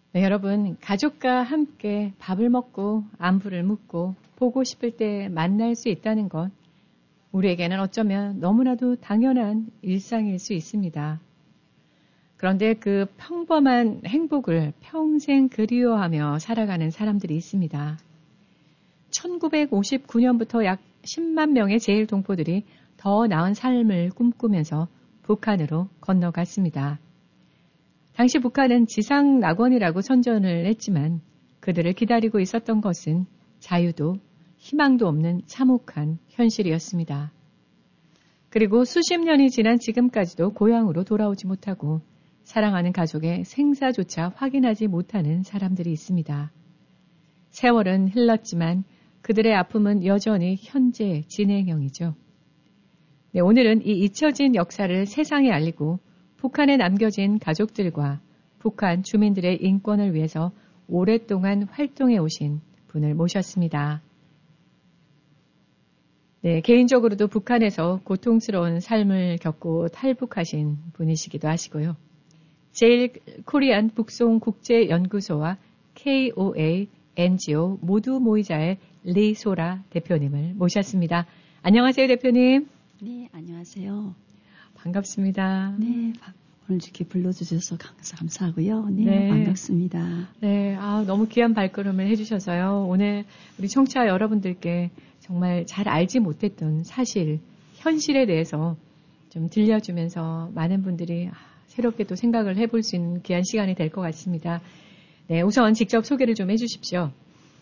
네, 여러분, 가족과 함께 밥을 먹고 안부를 묻고 보고 싶을 때 만날 수 있다는 것, 우리에게는 어쩌면 너무나도 당연한 일상일 수 있습니다. 그런데 그 평범한 행복을 평생 그리워하며 살아가는 사람들이 있습니다. 1959년부터 약 10만 명의 제1동포들이 더 나은 삶을 꿈꾸면서 북한으로 건너갔습니다. 당시 북한은 지상낙원이라고 선전을 했지만 그들을 기다리고 있었던 것은 자유도 희망도 없는 참혹한 현실이었습니다. 그리고 수십 년이 지난 지금까지도 고향으로 돌아오지 못하고 사랑하는 가족의 생사조차 확인하지 못하는 사람들이 있습니다. 세월은 흘렀지만 그들의 아픔은 여전히 현재 진행형이죠. 네, 오늘은 이 잊혀진 역사를 세상에 알리고 북한에 남겨진 가족들과 북한 주민들의 인권을 위해서 오랫동안 활동해 오신 분을 모셨습니다. 네, 개인적으로도 북한에서 고통스러운 삶을 겪고 탈북하신 분이시기도 하시고요. 제일 코리안 북송 국제연구소와 KOA NGO 모두 모이자의 리소라 대표님을 모셨습니다. 안녕하세요, 대표님. 네, 안녕하세요. 반갑습니다. 네, 오늘 이렇게 불러주셔서 감사하고요. 네, 네. 반갑습니다. 네, 너무 귀한 발걸음을 해주셔서요. 오늘 우리 청취자 여러분들께 정말 잘 알지 못했던 사실, 현실에 대해서 좀 들려주면서 많은 분들이 새롭게 또 생각을 해볼 수 있는 귀한 시간이 될 것 같습니다. 네, 우선 직접 소개를 좀 해주십시오.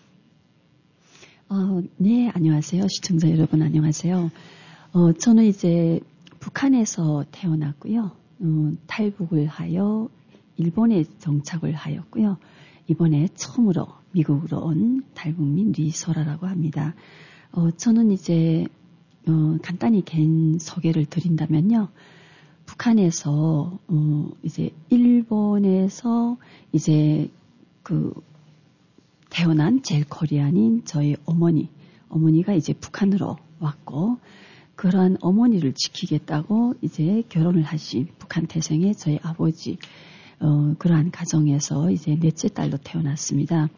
네, 안녕하세요. 시청자 여러분 안녕하세요. 저는 이제 북한에서 태어났고요. 탈북을 하여 일본에 정착을 하였고요. 이번에 처음으로 미국으로 온 탈북민 리소라라고 합니다. 저는 이제 간단히 개인 소개를 드린다면요. 북한에서 이제 일본에서 이제 태어난 제일 코리안인 저희 어머니가 이제 북한으로 왔고 그러한 어머니를 지키겠다고 이제 결혼을 하신 북한 태생의 저희 아버지 그러한 가정에서 이제 넷째 딸로 태어났습니다.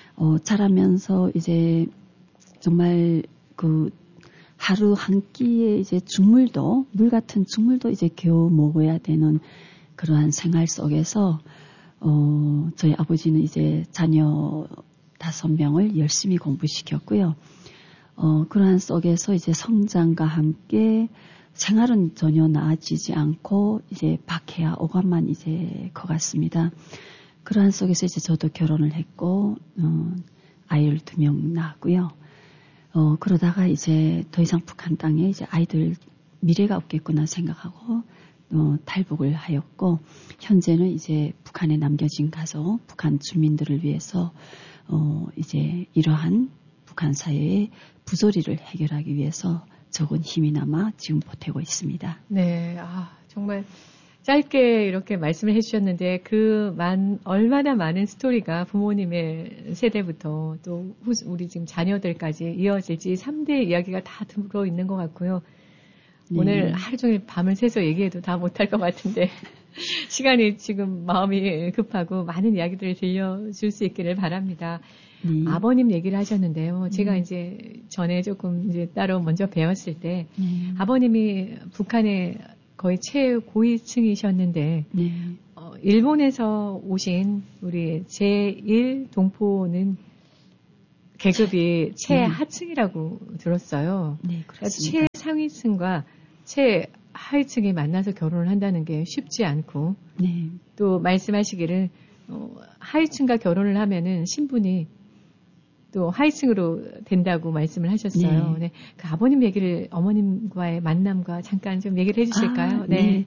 자라면서 이제 정말 하루 한 끼에 이제 죽물도 물 같은 죽물도 이제 겨우 먹어야 되는 그러한 생활 속에서 저희 아버지는 이제 자녀 5명을 열심히 공부시켰고요. 그러한 속에서 이제 성장과 함께 생활은 전혀 나아지지 않고 이제 박해와 오감만 이제 커갔습니다. 그러한 속에서 이제 저도 결혼을 했고 아이를 2명 낳았고요. 그러다가 이제 더 이상 북한 땅에 이제 아이들 미래가 없겠구나 생각하고 탈북을 하였고 현재는 이제 북한에 남겨진 가족, 북한 주민들을 위해서 이제 이러한 북한 사회의 부조리를 해결하기 위해서 적은 힘이나마 지금 보태고 있습니다. 네, 정말 짧게 이렇게 말씀을 해주셨는데 얼마나 많은 스토리가 부모님의 세대부터 또 우리 지금 자녀들까지 이어질지 3대 이야기가 다 들어있는 것 같고요. 네. 오늘 하루 종일 밤을 새서 얘기해도 다 못할 것 같은데 시간이 지금 마음이 급하고 많은 이야기들을 들려줄 수 있기를 바랍니다. 아버님 얘기를 하셨는데요. 제가 이제 전에 조금 이제 따로 먼저 배웠을 때 아버님이 북한의 거의 최고위층이셨는데 일본에서 오신 우리 제1동포는 계급이 최하층이라고 들었어요. 네, 그렇습니다. 그러니까 최상위층과 최하위층이 만나서 결혼을 한다는 게 쉽지 않고 또 말씀하시기를 하위층과 결혼을 하면은 신분이 또 하위층으로 된다고 말씀을 하셨어요. 네. 그 아버님 얘기를 어머님과의 만남과 잠깐 좀 얘기를 해주실까요? 네.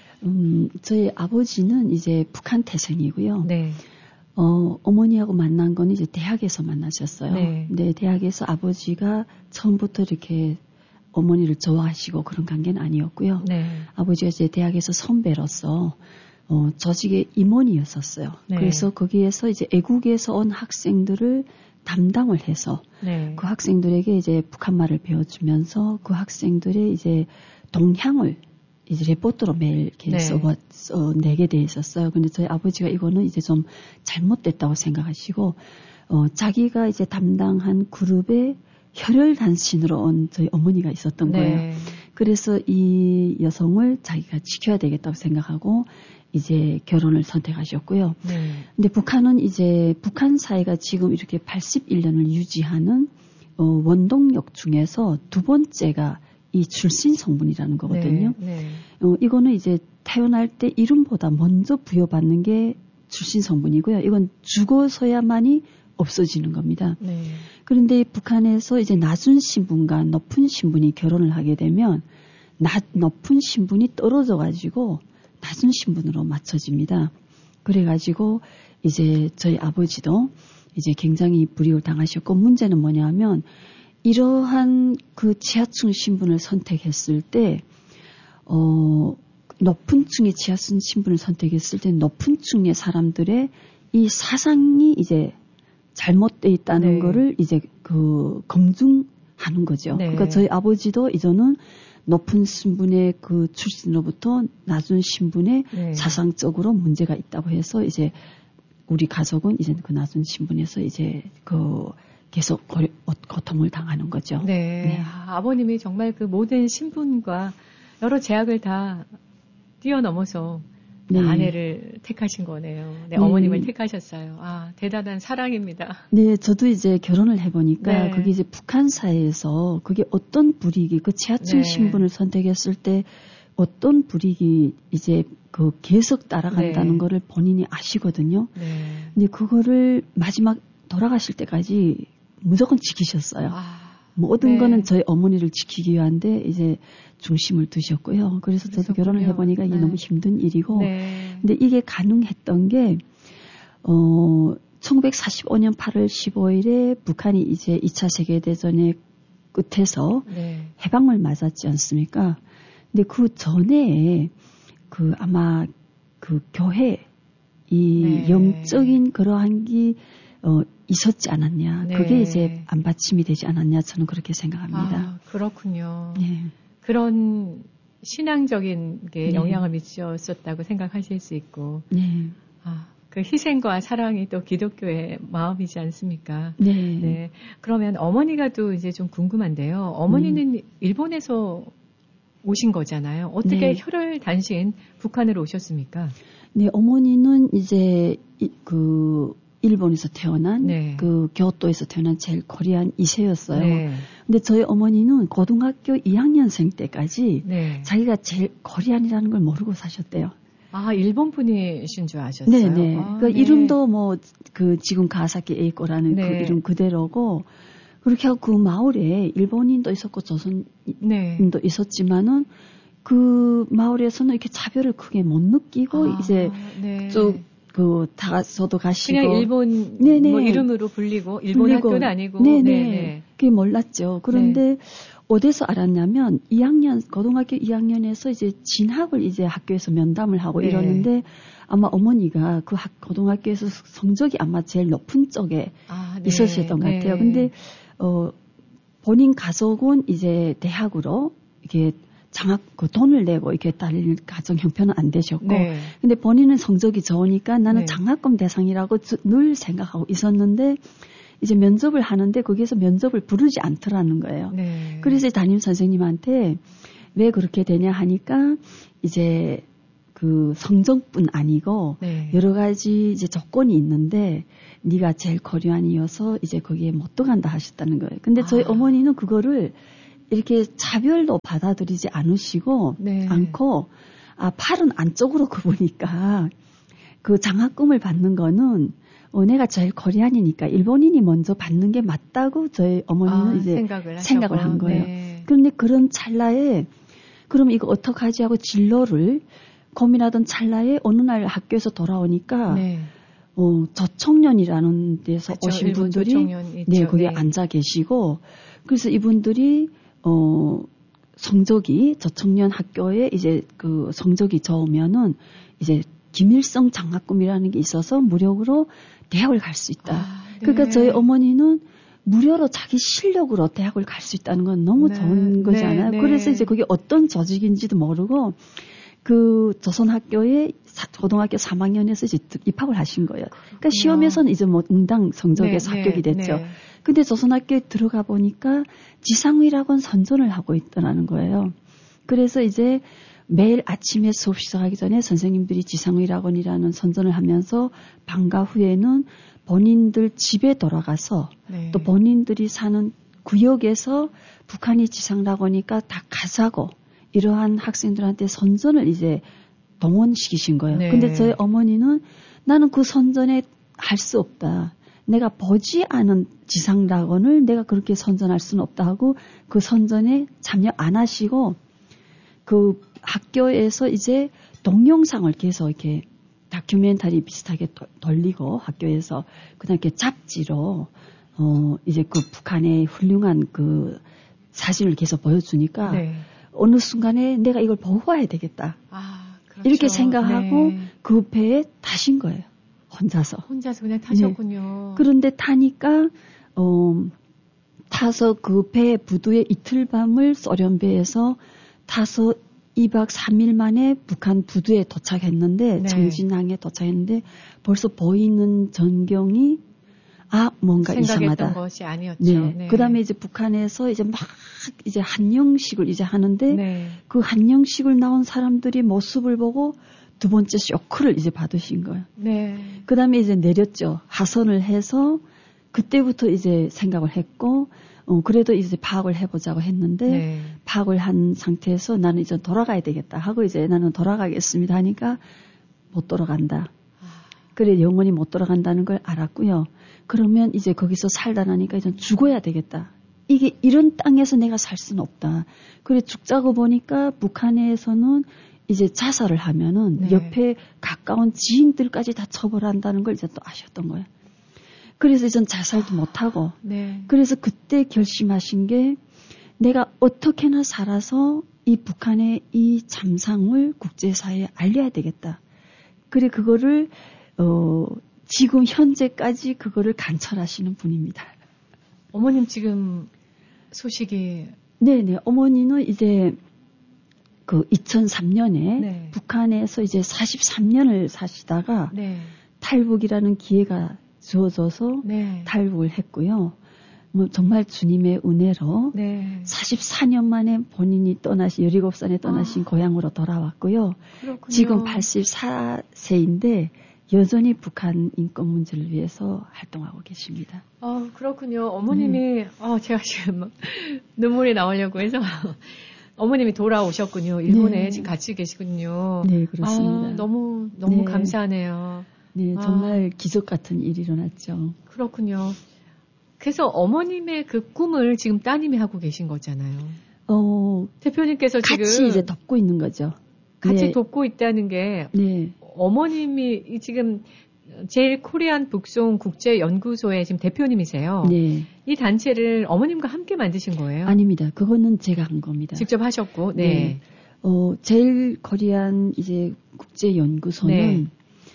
저희 아버지는 이제 북한 태생이고요. 네. 어머니하고 만난 거는 이제 대학에서 만나셨어요. 네. 근데 대학에서 아버지가 처음부터 이렇게 어머니를 좋아하시고 그런 관계는 아니었고요. 네. 아버지가 이제 대학에서 선배로서 조직의 임원이었었어요. 네. 그래서 거기에서 이제 애국에서 온 학생들을 담당을 해서 그 학생들에게 이제 북한말을 배워주면서 그 학생들의 이제 동향을 이제 레포트로 매일 이렇게 네. 내게 돼 있었어요. 근데 저희 아버지가 이거는 이제 좀 잘못됐다고 생각하시고, 자기가 이제 담당한 그룹의 혈혈단신으로 온 저희 어머니가 있었던 네. 거예요. 그래서 이 여성을 자기가 지켜야 되겠다고 생각하고 이제 결혼을 선택하셨고요. 네. 근데 북한은 이제 북한 사회가 지금 이렇게 81년을 유지하는 원동력 중에서 두 번째가 이 출신 성분이라는 거거든요. 네. 네. 이거는 이제 태어날 때 이름보다 먼저 부여받는 게 출신 성분이고요. 이건 죽어서야만이 없어지는 겁니다. 네. 그런데 북한에서 이제 낮은 신분과 높은 신분이 결혼을 하게 되면 높은 신분이 떨어져 가지고 낮은 신분으로 맞춰집니다. 그래가지고 이제 저희 아버지도 이제 굉장히 불이익을 당하셨고, 문제는 뭐냐면 이러한 그 지하층 신분을 선택했을 때 높은 층의 지하층 신분을 선택했을 때 높은 층의 사람들의 이 사상이 이제 잘못돼 있다는 네. 거를 이제 그 검증하는 거죠. 네. 그러니까 저희 아버지도 이제는 높은 신분의 그 출신으로부터 낮은 신분의 네. 사상적으로 문제가 있다고 해서 이제 우리 가족은 이제 그 낮은 신분에서 이제 그 계속 고통을 당하는 거죠. 네. 네. 아버님이 정말 그 모든 신분과 여러 제약을 다 뛰어넘어서 네. 아내를 택하신 거네요. 네, 네. 어머님을 택하셨어요. 아, 대단한 사랑입니다. 네, 저도 이제 결혼을 해보니까 네. 그게 이제 북한 사회에서 그게 어떤 불이익이, 그 지하층 네. 신분을 선택했을 때 어떤 불이익이 이제 그 계속 따라간다는 네. 거를 본인이 아시거든요. 네. 근데 그거를 마지막 돌아가실 때까지 무조건 지키셨어요. 모든 네. 거는 저희 어머니를 지키기 위한데 이제 중심을 두셨고요. 그래서 저도 그렇군요. 결혼을 해보니까 이게 네. 너무 힘든 일이고, 네. 근데 이게 가능했던 게 1945년 8월 15일에 북한이 이제 2차 세계대전의 끝에서 네. 해방을 맞았지 않습니까? 근데 그 전에 그 아마 그 교회 이 네. 영적인 그러한 게 있었지 않았냐. 네. 그게 이제 안받침이 되지 않았냐. 저는 그렇게 생각합니다. 아, 그렇군요. 네. 그런 신앙적인 게 네. 영향을 미쳤었다고 생각하실 수 있고, 네. 그 희생과 사랑이 또 기독교의 마음이지 않습니까? 네. 네. 그러면 어머니가 또 이제 좀 궁금한데요. 어머니는 일본에서 오신 거잖아요. 어떻게 네. 혈혈 단신 북한으로 오셨습니까? 네, 어머니는 이제 그 일본에서 태어난 네. 그 교토에서 태어난 제일 코리안 2세였어요. 네. 근데 저희 어머니는 고등학교 2학년생 때까지 네. 자기가 제일 코리안이라는 걸 모르고 사셨대요. 아, 일본 분이신 줄 아셨어요? 네네. 아, 그 네. 이름도 뭐 그 지금 가사키 에이코라는 네. 그 이름 그대로고, 그렇게 하고 그 마을에 일본인도 있었고 조선인도 네. 있었지만은 그 마을에서는 이렇게 차별을 크게 못 느끼고 이제 네. 쭉 그 다가서도 가시고 그냥 일본 네네. 뭐 이름으로 불리고 일본 불리고. 학교는 아니고 네네. 네네. 그게 몰랐죠. 그런데 어디서 알았냐면 2학년 고등학교 2학년에서 이제 진학을 이제 학교에서 면담을 하고 네. 이러는데 아마 어머니가 그 고등학교에서 성적이 아마 제일 높은 쪽에 네. 있었던 것 같아요. 근데 본인 가족은 이제 대학으로 이렇게 그 돈을 내고 이렇게 딸 가정 형편은 안 되셨고, 네. 근데 본인은 성적이 좋으니까 나는 네. 장학금 대상이라고 늘 생각하고 있었는데 이제 면접을 하는데 거기에서 면접을 부르지 않더라는 거예요. 네. 그래서 담임 선생님한테 왜 그렇게 되냐 하니까 이제 그 성적뿐 아니고 네. 여러 가지 이제 조건이 있는데 네가 제일 코리안이어서 이제 거기에 못 들어간다 하셨다는 거예요. 근데 저희 어머니는 그거를 이렇게 차별로 받아들이지 않으시고 네. 않고 팔은 안쪽으로 굽으니까 그 장학금을 받는 거는 내가 제일 코리안이니까 일본인이 먼저 받는 게 맞다고 저희 어머니는 이제 생각을 한 거예요. 네. 그런데 그런데 그런 찰나에 그럼 이거 어떡하지 하고 진로를 고민하던 찰나에 어느 날 학교에서 돌아오니까 네. 저청년이라는 데서 그쵸, 오신 분들이 있죠. 거기에 앉아 계시고 그래서 이분들이 성적이 저청년 학교에 이제 그 성적이 좋으면은 이제 김일성 장학금이라는 게 있어서 무료로 대학을 갈 수 있다. 네. 그러니까 저희 어머니는 무료로 자기 실력으로 대학을 갈 수 있다는 건 너무 좋은 거잖아요. 그래서 이제 그게 어떤 조직인지도 모르고 그 조선학교에 고등학교 3학년에서 이제 입학을 하신 거예요. 그러니까 시험에서는 이제 뭐 응당 성적에서 합격이 됐죠. 근데 조선학교에 들어가 보니까 지상위학원 선전을 하고 있더라는 거예요. 그래서 이제 매일 아침에 수업 시작하기 전에 선생님들이 지상위학원이라는 선전을 하면서 방과 후에는 본인들 집에 돌아가서 또 본인들이 사는 구역에서 북한이 지상학원이니까 다 가자고 이러한 학생들한테 선전을 이제 동원시키신 거예요. 근데 저희 어머니는 나는 그 선전에 할 수 없다. 내가 보지 않은 지상학원을 내가 그렇게 선전할 수는 없다 하고 그 선전에 참여 안 하시고 그 학교에서 이제 동영상을 계속 이렇게 다큐멘터리 비슷하게 돌리고 학교에서 그다음 이렇게 잡지로 이제 그 북한의 훌륭한 그 사진을 계속 보여주니까 어느 순간에 내가 이걸 보고 와야 되겠다. 그렇죠. 이렇게 생각하고 그 배에 타신 거예요. 혼자서 그냥 타셨군요. 그런데 타니까 타서 그 배 부두에 이틀 밤을 소련 배에서 타서 2박 3일 만에 북한 부두에 도착했는데 정진항에 도착했는데 벌써 보이는 전경이 뭔가 이상하다. 것이 아니었죠. 그다음에 이제 북한에서 이제 막 이제 한영식을 이제 하는데 그 한영식을 나온 사람들이 모습을 보고 두 번째 쇼크를 이제 받으신 거예요. 그다음에 이제 내렸죠. 하선을 해서 그때부터 이제 생각을 했고 그래도 이제 파악을 해보자고 했는데 파악을 한 상태에서 나는 이제 돌아가야 되겠다 하고 이제 나는 돌아가겠습니다 하니까 못 돌아간다. 그래 영원히 못 돌아간다는 걸 알았고요. 그러면 이제 거기서 살다 나니까 이제 죽어야 되겠다. 이게 이런 땅에서 내가 살 수는 없다. 그래 죽자고 보니까 북한에서는 이제 자살을 하면은 옆에 가까운 지인들까지 다 처벌한다는 걸 이제 또 아셨던 거예요. 그래서 전 자살도 못하고 그래서 그때 결심하신 게 내가 어떻게나 살아서 이 북한의 이 참상을 국제사회에 알려야 되겠다. 그래 그거를 지금 현재까지 그거를 관철하시는 분입니다. 어머님 지금 소식이 네네 어머니는 이제 그 2003년에 북한에서 이제 43년을 사시다가 탈북이라는 기회가 주어져서 탈북을 했고요. 뭐 정말 주님의 은혜로 44년 만에 본인이 17살에 떠나신 고향으로 돌아왔고요. 그렇군요. 지금 84세인데 여전히 북한 인권 문제를 위해서 활동하고 계십니다. 그렇군요. 어머님이 제가 지금 눈물이 나오려고 해서 어머님이 돌아오셨군요. 일본에 지금 같이 계시군요. 네, 그렇습니다. 너무 감사하네요. 네, 정말 기적 같은 일이 일어났죠. 그렇군요. 그래서 어머님의 그 꿈을 지금 따님이 하고 계신 거잖아요. 대표님께서 지금 같이 이제 돕고 있는 거죠. 같이 돕고 있다는 게 어머님이 지금 제일 코리안 북송 국제연구소의 지금 대표님이세요. 이 단체를 어머님과 함께 만드신 거예요? 아닙니다. 그거는 제가 한 겁니다. 직접 하셨고, 제일 코리안 이제 국제연구소는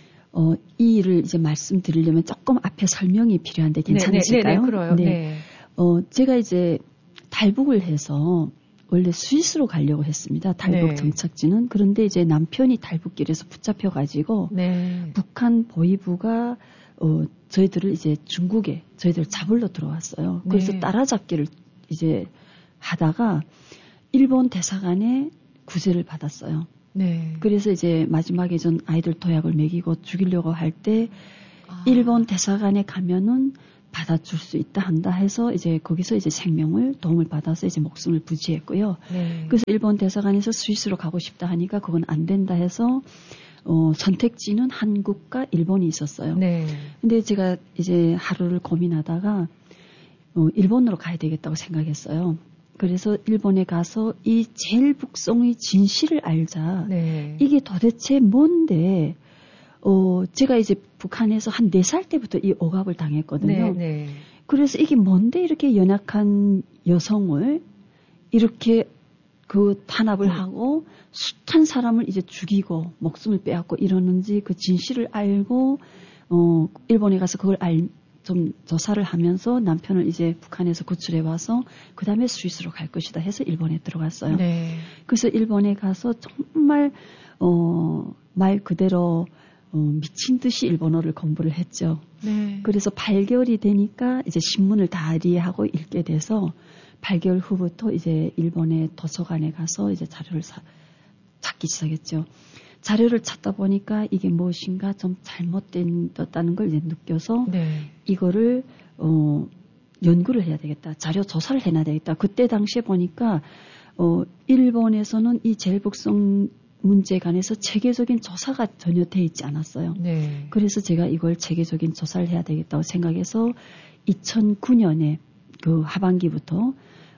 이 일을 이제 말씀드리려면 조금 앞에 설명이 필요한데 괜찮으실까요? 그래요. 제가 이제 탈북을 해서 원래 스위스로 가려고 했습니다. 탈북 정착지는. 그런데 이제 남편이 탈북길에서 붙잡혀가지고 북한 보위부가 저희들을 이제 중국에 저희들 잡으러 들어왔어요. 그래서 따라잡기를 이제 하다가 일본 대사관에 구제를 받았어요. 그래서 이제 마지막에 전 아이들 도약을 먹이고 죽이려고 할 때 일본 대사관에 가면은 받아줄 수 있다 한다 해서 이제 거기서 이제 생명을 도움을 받아서 이제 목숨을 부지했고요. 그래서 일본 대사관에서 스위스로 가고 싶다 하니까 그건 안 된다 해서 선택지는 한국과 일본이 있었어요. 근데 제가 이제 하루를 고민하다가 일본으로 가야 되겠다고 생각했어요. 그래서 일본에 가서 이 제일 북송의 진실을 알자. 이게 도대체 뭔데 제가 이제 북한에서 한 4살 때부터 이 억압을 당했거든요. 그래서 이게 뭔데 이렇게 연약한 여성을 이렇게 그 탄압을 하고 숱한 사람을 이제 죽이고 목숨을 빼앗고 이러는지 그 진실을 알고 일본에 가서 그걸 좀 조사를 하면서 남편을 이제 북한에서 구출해 와서 그 다음에 스위스로 갈 것이다 해서 일본에 들어갔어요. 네. 그래서 일본에 가서 정말 말 그대로 미친 듯이 일본어를 공부를 했죠. 네. 그래서 8개월이 되니까 이제 신문을 다리하고 읽게 돼서 8개월 후부터 이제 일본의 도서관에 가서 이제 자료를 찾기 시작했죠. 자료를 찾다 보니까 이게 무엇인가 좀 잘못됐다는 걸 이제 느껴서 네. 이거를 연구를 해야 되겠다. 자료 조사를 해놔야 되겠다. 그때 당시에 보니까 일본에서는 이 제일북송 문제에 관해서 체계적인 조사가 전혀 돼 있지 않았어요. 네. 그래서 제가 이걸 체계적인 조사를 해야 되겠다고 생각해서 2009년에 그 하반기부터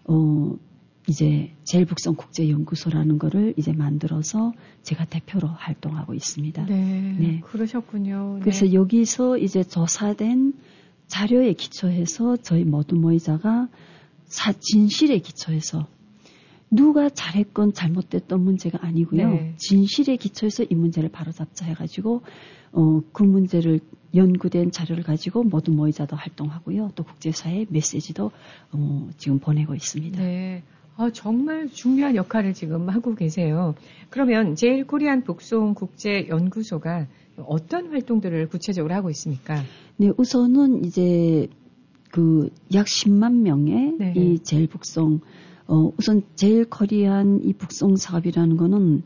이제 제일북송 국제연구소라는 거를 이제 만들어서 제가 대표로 활동하고 있습니다. 네. 네. 그러셨군요. 그래서 네. 여기서 이제 조사된 자료에 기초해서 저희 모두 모이자가 진실에 기초해서 누가 잘했건 잘못됐던 문제가 아니고요. 네. 진실에 기초해서 이 문제를 바로잡자 해가지고 그 문제를 연구된 자료를 가지고 모두 모이자도 활동하고요. 또 국제사회 메시지도 지금 보내고 있습니다. 네. 정말 중요한 역할을 지금 하고 계세요. 그러면 제일 코리안 북송 국제 연구소가 어떤 활동들을 구체적으로 하고 있습니까? 네, 우선은 이제 그 약 10만 명의 네. 이 제일 북송 우선 제일 코리안 이 북송 사업이라는 거는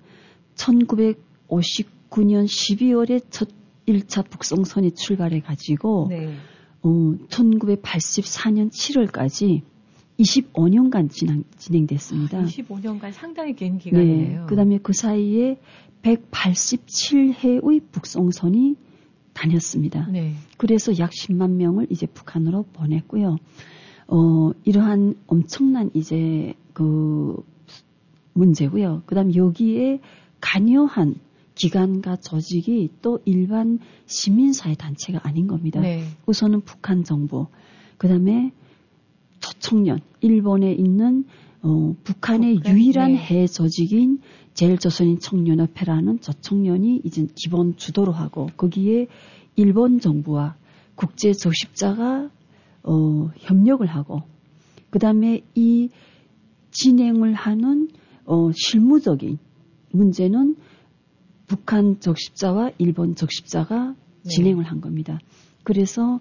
1959년 12월에 첫 1차 북송선이 출발해 가지고 네. 1984년 7월까지 25년간 진행됐습니다. 25년간 상당히 긴 기간이네요. 네, 그다음에 그 사이에 187회의 북송선이 다녔습니다. 네. 그래서 약 10만 명을 이제 북한으로 보냈고요. 이러한 엄청난 이제 그 문제고요. 그다음 여기에 관여한 기관과 조직이 또 일반 시민사회 단체가 아닌 겁니다. 네. 우선은 북한 정부, 그다음에 초청년, 일본에 있는 북한의 유일한 네. 해 조직인 제일조선인 청년협회라는 초청년이 이제 기본 주도로 하고 거기에 일본 정부와 국제 적십자가 협력을 하고 그다음에 이 진행을 하는 실무적인 문제는 북한 적십자와 일본 적십자가 네. 진행을 한 겁니다. 그래서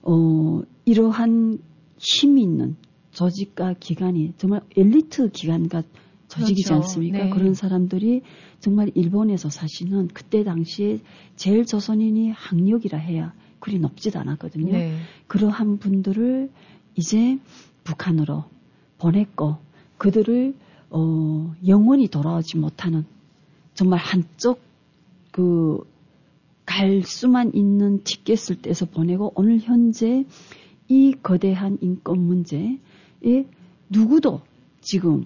이러한 힘이 있는 조직과 기관이 정말 엘리트 기관과 조직이지 그렇죠. 않습니까? 네. 그런 사람들이 정말 일본에서 사시는 그때 당시에 제일 조선인이 학력이라 해야 그리 높지도 않았거든요. 네. 그러한 분들을 이제 북한으로 보냈고 그들을 영원히 돌아오지 못하는 정말 한쪽 갈 수만 있는 티켓을 떼서 보내고 오늘 현재 이 거대한 인권 문제에 누구도 지금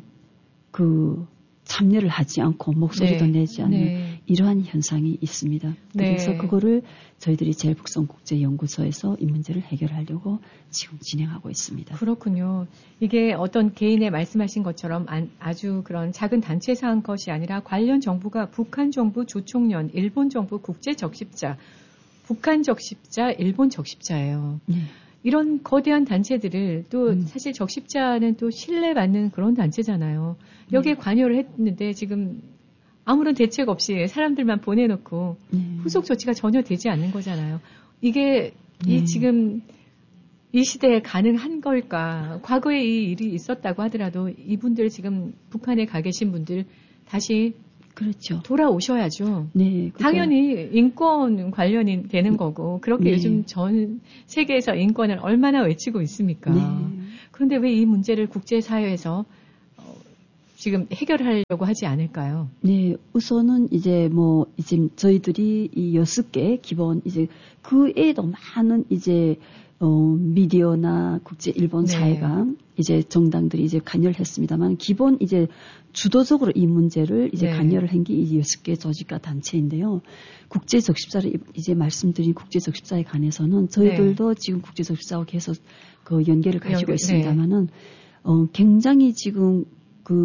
참여를 하지 않고 목소리도 네. 내지 않는 네. 이러한 현상이 있습니다. 그래서 네. 그거를 저희들이 제일북송국제연구소에서 이 문제를 해결하려고 지금 진행하고 있습니다. 그렇군요. 이게 어떤 개인의 말씀하신 것처럼 아주 그런 작은 단체에서 한 것이 아니라 관련 정부가 북한 정부 조총련, 일본 정부 국제 적십자, 북한 적십자, 일본 적십자예요. 네. 이런 거대한 단체들을 또 사실 적십자는 또 신뢰받는 그런 단체잖아요. 여기에 관여를 했는데 지금 아무런 대책 없이 사람들만 보내놓고 후속 조치가 전혀 되지 않는 거잖아요. 이게 지금 이 시대에 가능한 걸까? 과거에 이 일이 있었다고 하더라도 이분들 지금 북한에 가 계신 분들 다시 그렇죠. 돌아오셔야죠. 네, 당연히 인권 관련이 되는 거고 그렇게 네. 요즘 전 세계에서 인권을 얼마나 외치고 있습니까? 네. 그런데 왜 이 문제를 국제사회에서 지금 해결하려고 하지 않을까요? 네, 우선은 이제 저희들이 이 6개 기본 이제 그 외에도 많은 이제 미디어나 국제 일본 네. 사회가 이제 정당들이 이제 관여를 했습니다만 기본 이제 주도적으로 이 문제를 이제 네. 관여를 한 게 이 6개 조직과 단체인데요. 국제 적십자를 이제 말씀드린 국제 적십자에 관해서는 저희들도 지금 국제 적십자와 계속 그 연계를 가지고 있습니다만은 굉장히 지금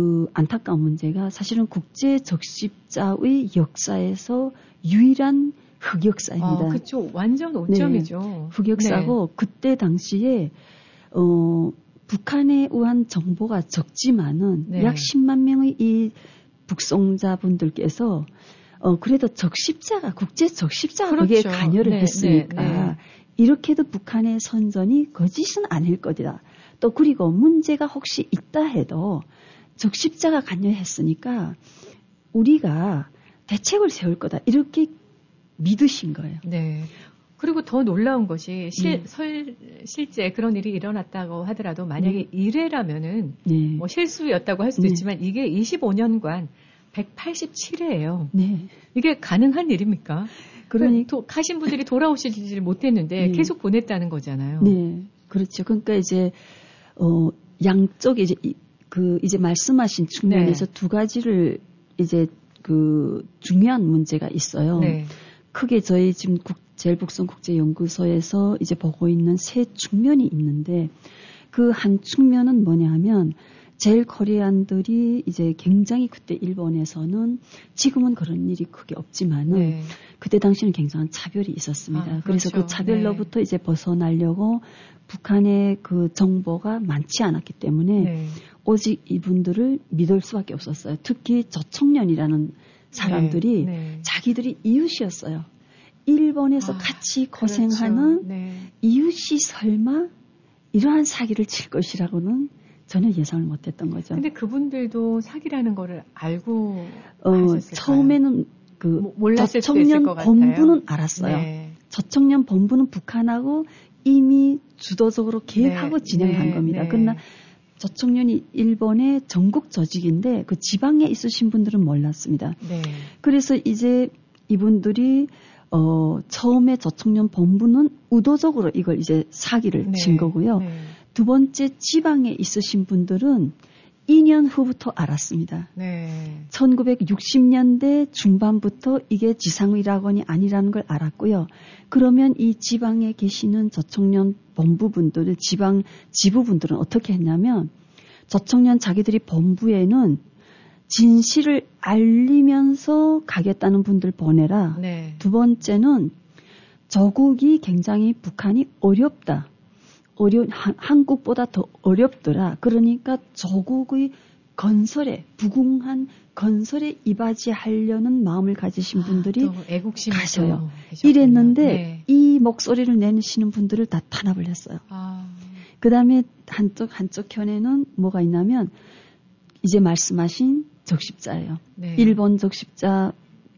안타까운 문제가 사실은 국제 적십자의 역사에서 유일한 흑역사입니다. 그렇죠. 완전 오점이죠. 네, 흑역사고 그때 당시에 북한에 의한 정보가 적지만은 약 10만 명의 이 북송자분들께서 그래도 적십자가 국제 적십자가 그렇죠. 거기에 관여를 했으니까 이렇게도 북한의 선전이 거짓은 아닐 것이다. 또 그리고 문제가 혹시 있다 해도 적십자가 관여했으니까 우리가 대책을 세울 거다. 이렇게 믿으신 거예요. 네. 그리고 더 놀라운 것이 실제 그런 일이 일어났다고 하더라도 만약에 이래라면은 뭐 실수였다고 할 수도 있지만 이게 25년간 187회예요. 네. 이게 가능한 일입니까? 그러니까 가신 분들이 돌아오시지를 못했는데 계속 보냈다는 거잖아요. 네, 그렇죠. 그러니까 이제 양쪽 이제 말씀하신 측면에서 두 가지를 이제 중요한 문제가 있어요. 네. 크게 저희 지금 제일북송국제연구소에서 이제 보고 있는 세 측면이 있는데 그 한 측면은 뭐냐 하면 제일 코리안들이 이제 굉장히 그때 일본에서는 지금은 그런 일이 크게 없지만은 그때 당시에는 굉장한 차별이 있었습니다. 그래서 그렇죠. 그 차별로부터 이제 벗어나려고 북한의 그 정보가 많지 않았기 때문에 오직 이분들을 믿을 수밖에 없었어요. 특히 저청년이라는 사람들이 자기들이 이웃이었어요. 일본에서 같이 고생하는 이웃이 설마 이러한 사기를 칠 것이라고는 전혀 예상을 못했던 거죠. 근데 그분들도 사기라는 거를 알고 하셨을까요? 처음에는 몰랐을 저청년 수도 있을 것 본부는 같아요. 알았어요. 저청년 본부는 북한하고 이미 주도적으로 계획하고 진행한 겁니다. 그러나 저청년이 일본의 전국 조직인데 그 지방에 있으신 분들은 몰랐습니다. 그래서 이제 이분들이 처음에 저청년 본부는 의도적으로 이걸 이제 사기를 친 거고요. 두 번째 지방에 있으신 분들은 2년 후부터 알았습니다. 1960년대 중반부터 이게 지상의학원이 아니라는 걸 알았고요. 그러면 이 지방에 계시는 저청년 본부분들, 지부분들은 어떻게 했냐면 저청년 자기들이 본부에는 진실을 알리면서 가겠다는 분들 보내라. 두 번째는 조국이 굉장히 북한이 어렵다. 한국보다 더 어렵더라. 그러니까 조국의 건설에, 부궁한 건설에 이바지하려는 마음을 가지신 분들이 가셔요. 이랬는데 이 목소리를 내시는 분들을 다 탄압을 했어요. 그 다음에 한쪽 편에는 뭐가 있냐면 이제 말씀하신 적십자예요. 일본 적십자,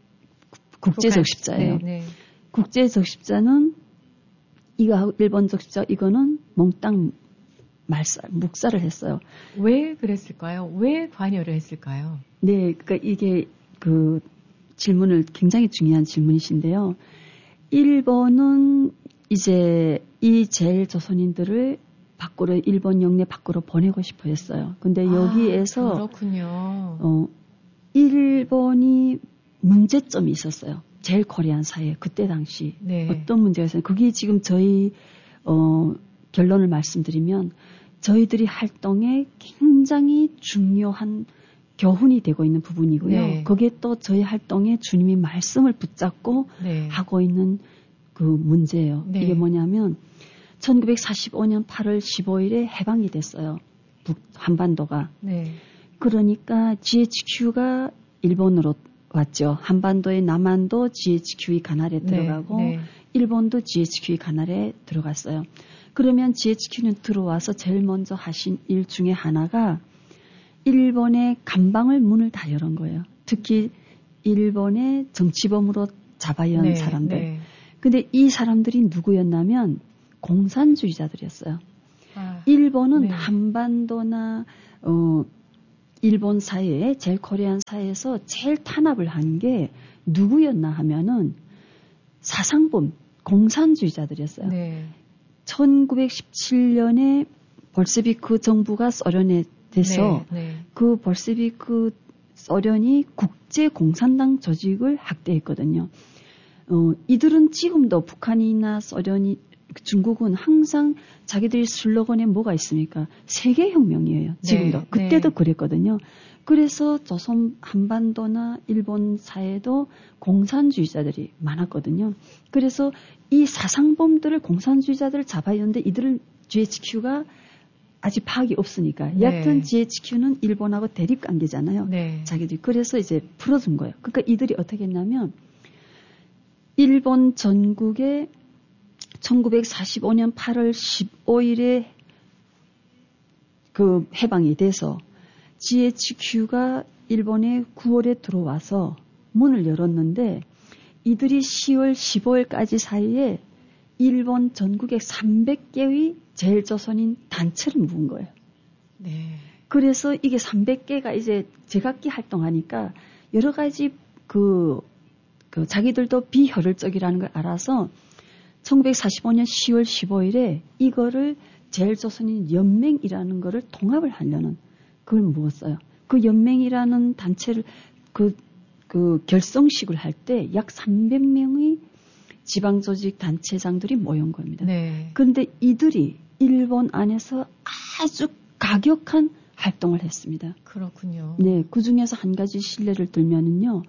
국제 적십자예요. 국제 적십자는 이거 일본 적십자 이거는 몽땅 묵살을 했어요. 왜 그랬을까요? 왜 관여를 했을까요? 네, 그러니까 이게 그 질문을 굉장히 중요한 질문이신데요. 일본은 이제 이 제일 조선인들을 밖으로 일본 영내 밖으로 보내고 싶어 했어요. 근데 여기에서 그렇군요. 일본이 문제점이 있었어요. 제일 코리안 사회에 그때 당시 어떤 문제가 있었어요. 그게 지금 저희 결론을 말씀드리면 저희들이 활동에 굉장히 중요한 교훈이 되고 있는 부분이고요. 거기에 또 저희 활동에 주님이 말씀을 붙잡고 하고 있는 그 문제예요. 이게 뭐냐면 1945년 8월 15일에 해방이 됐어요. 한반도가. 그러니까 GHQ가 일본으로 왔죠. 한반도의 남한도 GHQ의 관할에 들어가고 일본도 GHQ의 관할에 들어갔어요. 그러면 GHQ는 들어와서 제일 먼저 하신 일 중에 하나가 일본의 감방을 문을 다 열은 거예요. 특히 일본의 정치범으로 잡아야 한 사람들. 근데 이 사람들이 누구였냐면 공산주의자들이었어요. 일본은 한반도나 일본 사회에 제일 코리안 사회에서 제일 탄압을 한 게 누구였나 하면은 사상범 공산주의자들이었어요. 1917년에 볼셰비크 정부가 소련에 돼서 그 볼셰비크 소련이 국제공산당 조직을 확대했거든요. 이들은 지금도 북한이나 소련이 중국은 항상 자기들이 슬로건에 뭐가 있습니까? 세계혁명이에요. 지금도. 그때도 그랬거든요. 그래서 조선 한반도나 일본 사회도 공산주의자들이 많았거든요. 그래서 이 사상범들을 공산주의자들을 잡아야하는데 이들을 GHQ가 아직 파악이 없으니까. 네. 얕은 GHQ는 일본하고 대립 관계잖아요. 네. 자기들이. 그래서 이제 풀어준 거예요. 그러니까 이들이 어떻게 했냐면 일본 전국에 1945년 8월 15일에 그 해방이 돼서 GHQ가 일본에 9월에 들어와서 문을 열었는데 이들이 10월 15일까지 사이에 일본 전국에 300개의 제일조선인 단체를 모은 거예요. 네. 그래서 이게 300개가 이제 제각기 활동하니까 여러 가지 그 자기들도 비혈혈적이라는 걸 알아서 1945년 10월 15일에 이거를 제일조선인 연맹이라는 거를 통합을 하려는 그걸 모았어요. 그 연맹이라는 단체를 그 결성식을 할 때 약 300명의 지방조직 단체장들이 모인 겁니다. 네. 그런데 이들이 일본 안에서 아주 가격한 활동을 했습니다. 그렇군요. 네, 그 중에서 한 가지 실례를 들면은요,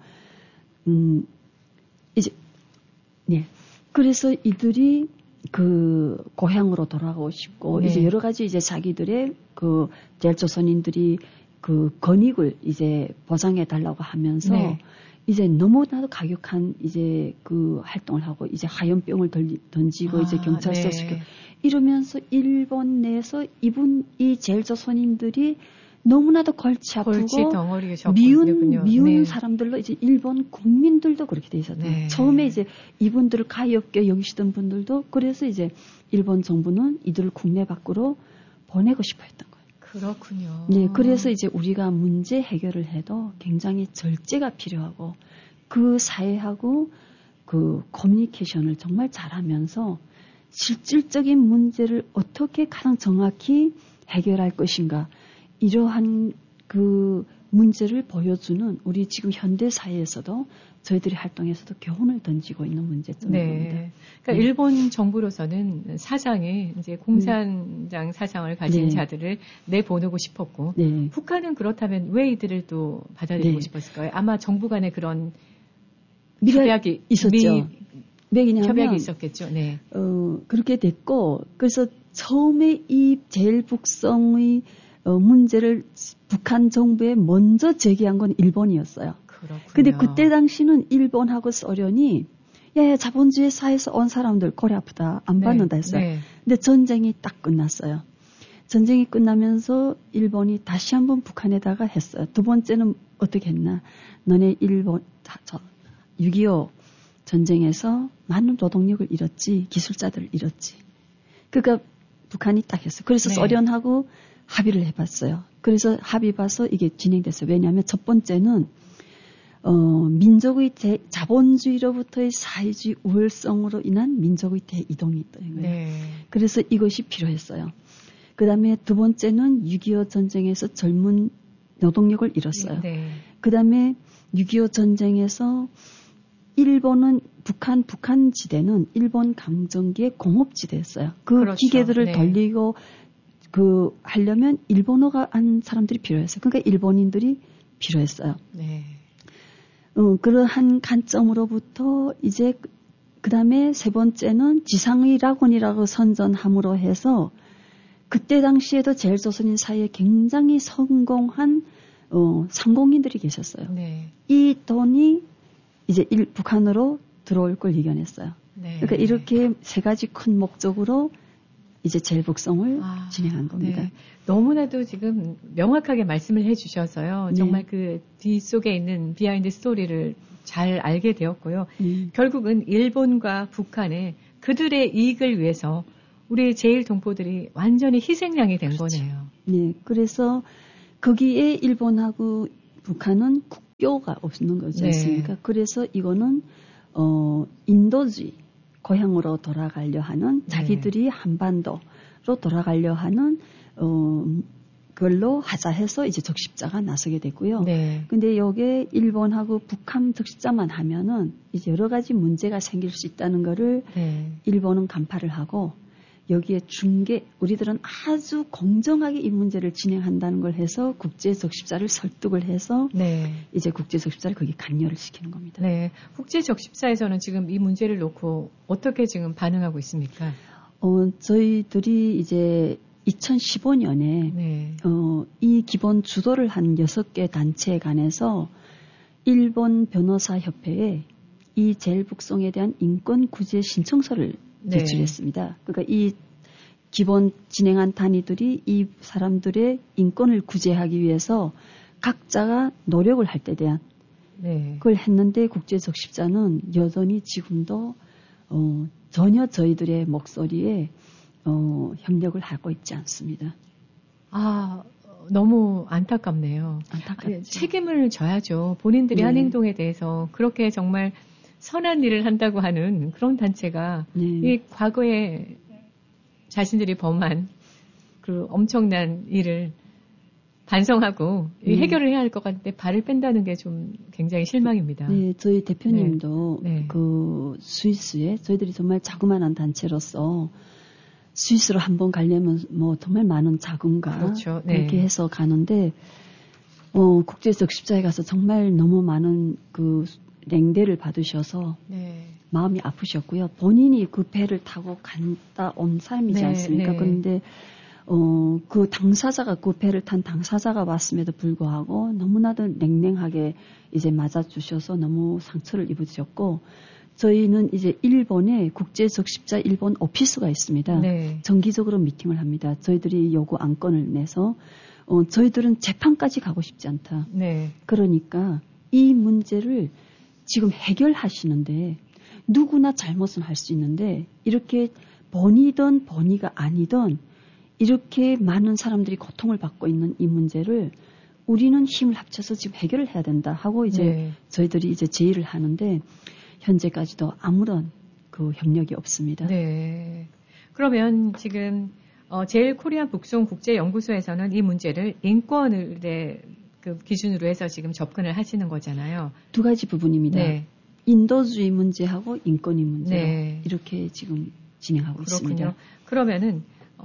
네. 그래서 이들이 그 고향으로 돌아가고 싶고, 네. 이제 여러 가지 이제 자기들의 그 제일조선인들이 그 권익을 이제 보장해 달라고 하면서 네. 이제 너무나도 가격한 이제 그 활동을 하고 이제 하염병을 던지고 이제 경찰서 네. 시켜 이러면서 일본 내에서 이 제일조선인들이 너무나도 골치 아프고 미운 네. 사람들로 이제 일본 국민들도 그렇게 돼 있었어요. 네. 처음에 이제 이분들을 가엾게 여기시던 분들도 그래서 이제 일본 정부는 이들을 국내 밖으로 보내고 싶어 했던 거예요. 그렇군요. 네, 그래서 이제 우리가 문제 해결을 해도 굉장히 절제가 필요하고 그 사회하고 그 커뮤니케이션을 정말 잘하면서 실질적인 문제를 어떻게 가장 정확히 해결할 것인가 이러한 그 문제를 보여주는 우리 지금 현대 사회에서도 저희들이 활동에서도 교훈을 던지고 있는 문제점입니다. 네. 그러니까 일본 정부로서는 사상에 이제 공산당 사상을 가진 네. 자들을 내보내고 싶었고 네. 북한은 그렇다면 왜 이들을 또 받아들이고 네. 싶었을까요? 아마 정부 간에 그런 협약이 있었죠. 협약이 있었겠죠. 네. 그렇게 됐고 그래서 처음에 이 제일 북성의 문제를 북한 정부에 먼저 제기한 건 일본이었어요. 근데 그때 당시는 일본하고 소련이 야 자본주의 사회에서 온 사람들 고래 아프다 안 받는다 했어요. 네. 근데 전쟁이 딱 끝났어요. 전쟁이 끝나면서 일본이 다시 한번 북한에다가 했어요. 두 번째는 어떻게 했나? 너네 일본 6.25 전쟁에서 많은 노동력을 잃었지 기술자들을 잃었지. 그러니까 북한이 딱 했어요. 그래서 네. 소련하고 합의를 해봤어요. 그래서 합의 봐서 이게 진행됐어요. 왜냐하면 첫 번째는 민족의 자본주의로부터의 사회주의 우월성으로 인한 민족의 대이동이 있다는 거예요. 네. 그래서 이것이 필요했어요. 그 다음에 두 번째는 6.25 전쟁에서 젊은 노동력을 잃었어요. 네. 그 다음에 6.25 전쟁에서 일본은 북한 지대는 일본 강점기의 공업지대였어요. 그 그렇죠. 기계들을 네. 돌리고 하려면 일본어가 한 사람들이 필요했어요. 그러니까 일본인들이 필요했어요. 네. 그러한 관점으로부터 이제 그 다음에 세 번째는 지상의 락원이라고 선전함으로 해서 그때 당시에도 제일조선인 사이에 굉장히 성공한 상공인들이 계셨어요. 네. 이 돈이 이제 북한으로 들어올 걸 이겨냈어요. 네. 그러니까 이렇게 세 가지 큰 목적으로 이제 제일북성을 진행한 겁니다. 네. 너무나도 지금 명확하게 말씀을 해주셔서요. 정말 그 뒤속에 있는 비하인드 스토리를 잘 알게 되었고요. 결국은 일본과 북한의 그들의 이익을 위해서 우리 제일동포들이 완전히 희생양이 된 거네요. 네, 그래서 거기에 일본하고 북한은 국교가 없는 거지 않습니까? 그래서 이거는 인도주의 고향으로 돌아가려 하는 자기들이 한반도로 돌아가려 하는 그걸로 하자 해서 이제 적십자가 나서게 됐고요. 네. 근데 여기에 일본하고 북한 적십자만 하면은 이제 여러 가지 문제가 생길 수 있다는 거를 일본은 간파를 하고 여기에 중개, 우리들은 아주 공정하게 이 문제를 진행한다는 걸 해서 국제적십자를 설득을 해서 네. 이제 국제적십자를 거기 간여를 시키는 겁니다. 네. 국제적십자에서는 지금 이 문제를 놓고 어떻게 지금 반응하고 있습니까? 저희들이 이제 2015년에 네. 이 기본 주도를 한 6개 단체에 관해서 일본 변호사 협회에 이 제일북송에 대한 인권 구제 신청서를 제출했습니다. 그러니까 이 기본 진행한 단위들이 이 사람들의 인권을 구제하기 위해서 각자가 노력을 할 때 대한 그걸 했는데 국제적십자는 여전히 지금도 전혀 저희들의 목소리에 협력을 하고 있지 않습니다. 아, 너무 안타깝네요. 안타깝죠. 책임을 져야죠. 본인들이 한 행동에 대해서 그렇게 정말 선한 일을 한다고 하는 그런 단체가 이 과거에 자신들이 범한 그 엄청난 일을 반성하고 해결을 해야 할 것 같은데 발을 뺀다는 게 좀 굉장히 실망입니다. 네, 저희 대표님도 그 스위스에 저희들이 정말 자그마한 단체로서 스위스로 한번 가려면 뭐 정말 많은 자금과 그렇죠. 그렇게 해서 가는데 국제적십자에 가서 정말 너무 많은 그 냉대를 받으셔서 마음이 아프셨고요. 본인이 그 배를 타고 갔다 온 사람이지 않습니까? 그런데 그 당사자가 그 배를 탄 당사자가 왔음에도 불구하고 너무나도 냉랭하게 이제 맞아주셔서 너무 상처를 입으셨고 저희는 이제 일본에 국제적십자 일본 오피스가 있습니다. 정기적으로 미팅을 합니다. 저희들이 요구 안건을 내서 저희들은 재판까지 가고 싶지 않다. 그러니까 이 문제를 지금 해결하시는데 누구나 잘못은 할 수 있는데 이렇게 번이든 번이가 아니든 이렇게 많은 사람들이 고통을 받고 있는 이 문제를 우리는 힘을 합쳐서 지금 해결을 해야 된다 하고 이제 저희들이 이제 제의를 하는데 현재까지도 아무런 그 협력이 없습니다. 네. 그러면 지금 제일 코리안 북송 국제연구소에서는 이 문제를 인권을 그 기준으로 해서 지금 접근을 하시는 거잖아요. 두 가지 부분입니다. 인도주의 문제하고 인권의 문제 이렇게 지금 진행하고 있습니다. 그러면은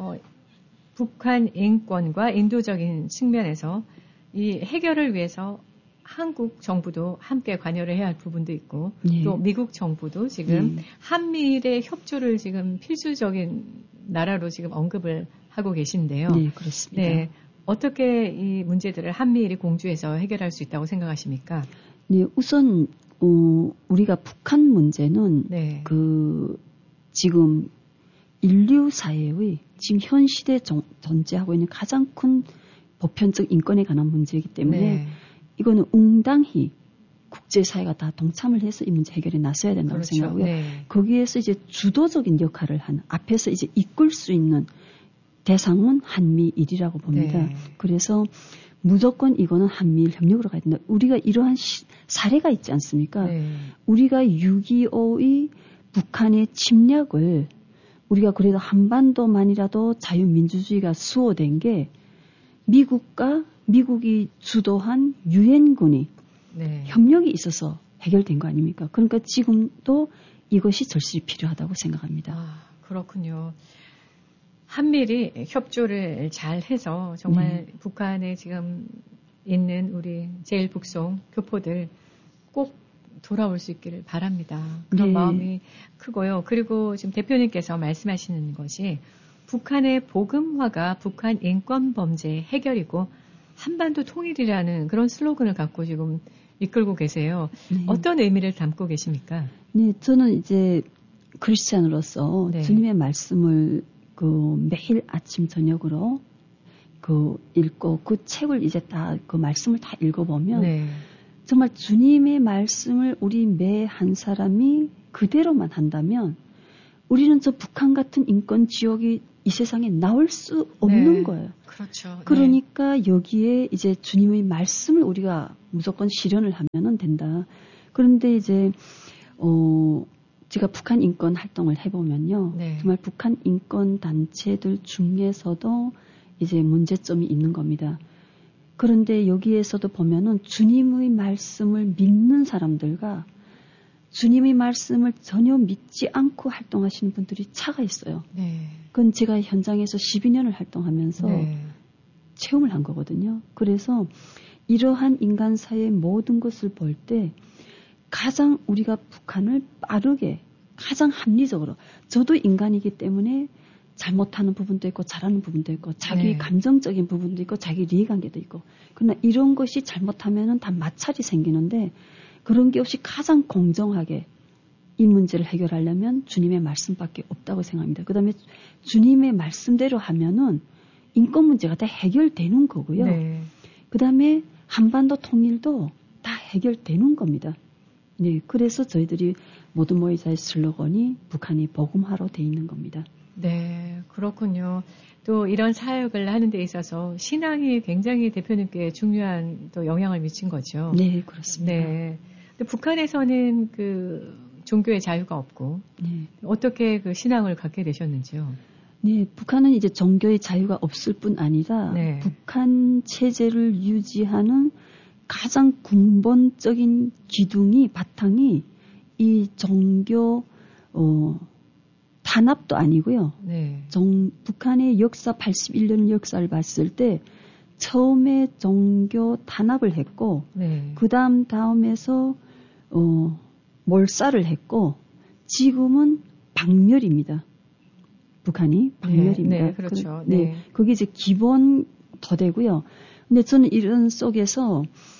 북한 인권과 인도적인 측면에서 이 해결을 위해서 한국 정부도 함께 관여를 해야 할 부분도 있고 또 미국 정부도 지금 한미일의 협조를 지금 필수적인 나라로 지금 언급을 하고 계신데요. 네, 그렇습니다. 어떻게 이 문제들을 한미일이 공조해서 해결할 수 있다고 생각하십니까? 네, 우선 우리가 북한 문제는 그 지금 인류 사회의 지금 현 시대에 존재하고 있는 가장 큰 보편적 인권에 관한 문제이기 때문에 이거는 응당히 국제사회가 다 동참을 해서 이 문제 해결에 나서야 된다고 생각하고요. 거기에서 이제 주도적인 역할을 하는 앞에서 이제 이끌 수 있는 대상은 한미일이라고 봅니다. 그래서 무조건 이거는 한미일 협력으로 가야 된다. 우리가 이러한 사례가 있지 않습니까? 우리가 6.25의 북한의 침략을 우리가 그래도 한반도만이라도 자유민주주의가 수호된 게 미국이 주도한 유엔군이 협력이 있어서 해결된 거 아닙니까? 그러니까 지금도 이것이 절실히 필요하다고 생각합니다. 그렇군요. 한미일이 협조를 잘 해서 정말 북한에 지금 있는 우리 제일북송 교포들 꼭 돌아올 수 있기를 바랍니다. 그런 마음이 크고요. 그리고 지금 대표님께서 말씀하시는 것이 북한의 복음화가 북한 인권 범죄 해결이고 한반도 통일이라는 그런 슬로건을 갖고 지금 이끌고 계세요. 어떤 의미를 담고 계십니까? 네, 저는 이제 크리스찬으로서 주님의 말씀을 매일 아침 저녁으로 읽고 그 책을 이제 다 그 말씀을 다 읽어보면 정말 주님의 말씀을 우리 매 한 사람이 그대로만 한다면 우리는 저 북한 같은 인권 지역이 이 세상에 나올 수 없는 거예요. 그렇죠. 그러니까 여기에 이제 주님의 말씀을 우리가 무조건 실현을 하면은 된다. 그런데 이제 제가 북한 인권 활동을 해보면요. 정말 북한 인권 단체들 중에서도 이제 문제점이 있는 겁니다. 그런데 여기에서도 보면은 주님의 말씀을 믿는 사람들과 주님의 말씀을 전혀 믿지 않고 활동하시는 분들이 차가 있어요. 네. 그건 제가 현장에서 12년을 활동하면서 네. 체험을 한 거거든요. 그래서 이러한 인간사의 모든 것을 볼 때 가장 우리가 북한을 빠르게 가장 합리적으로 저도 인간이기 때문에 잘못하는 부분도 있고 잘하는 부분도 있고 자기 네. 감정적인 부분도 있고 자기 이해관계도 있고 그러나 이런 것이 잘못하면은 다 마찰이 생기는데 그런 게 없이 가장 공정하게 이 문제를 해결하려면 주님의 말씀밖에 없다고 생각합니다. 그 다음에 주님의 말씀대로 하면은 인권 문제가 다 해결되는 거고요. 네. 그 다음에 한반도 통일도 다 해결되는 겁니다. 네, 그래서 저희들이 모두 모이자의 슬로건이 북한이 복음화로 돼 있는 겁니다. 네, 그렇군요. 또 이런 사역을 하는 데 있어서 신앙이 굉장히 대표님께 중요한 또 영향을 미친 거죠. 네, 그렇습니다. 네. 근데 북한에서는 그 종교의 자유가 없고 네. 어떻게 그 신앙을 갖게 되셨는지요? 네, 북한은 이제 종교의 자유가 없을 뿐 아니라 네. 북한 체제를 유지하는 가장 근본적인 기둥이 바탕이 이 종교 탄압도 아니고요. 네. 북한의 역사 81년 역사를 봤을 때 처음에 종교 탄압을 했고 네. 그 다음에서 몰살을 했고 지금은 박멸입니다. 북한이 박멸입니다. 네, 그렇죠. 네, 그게 이제 기본 토대고요. 근데 저는 이런 속에서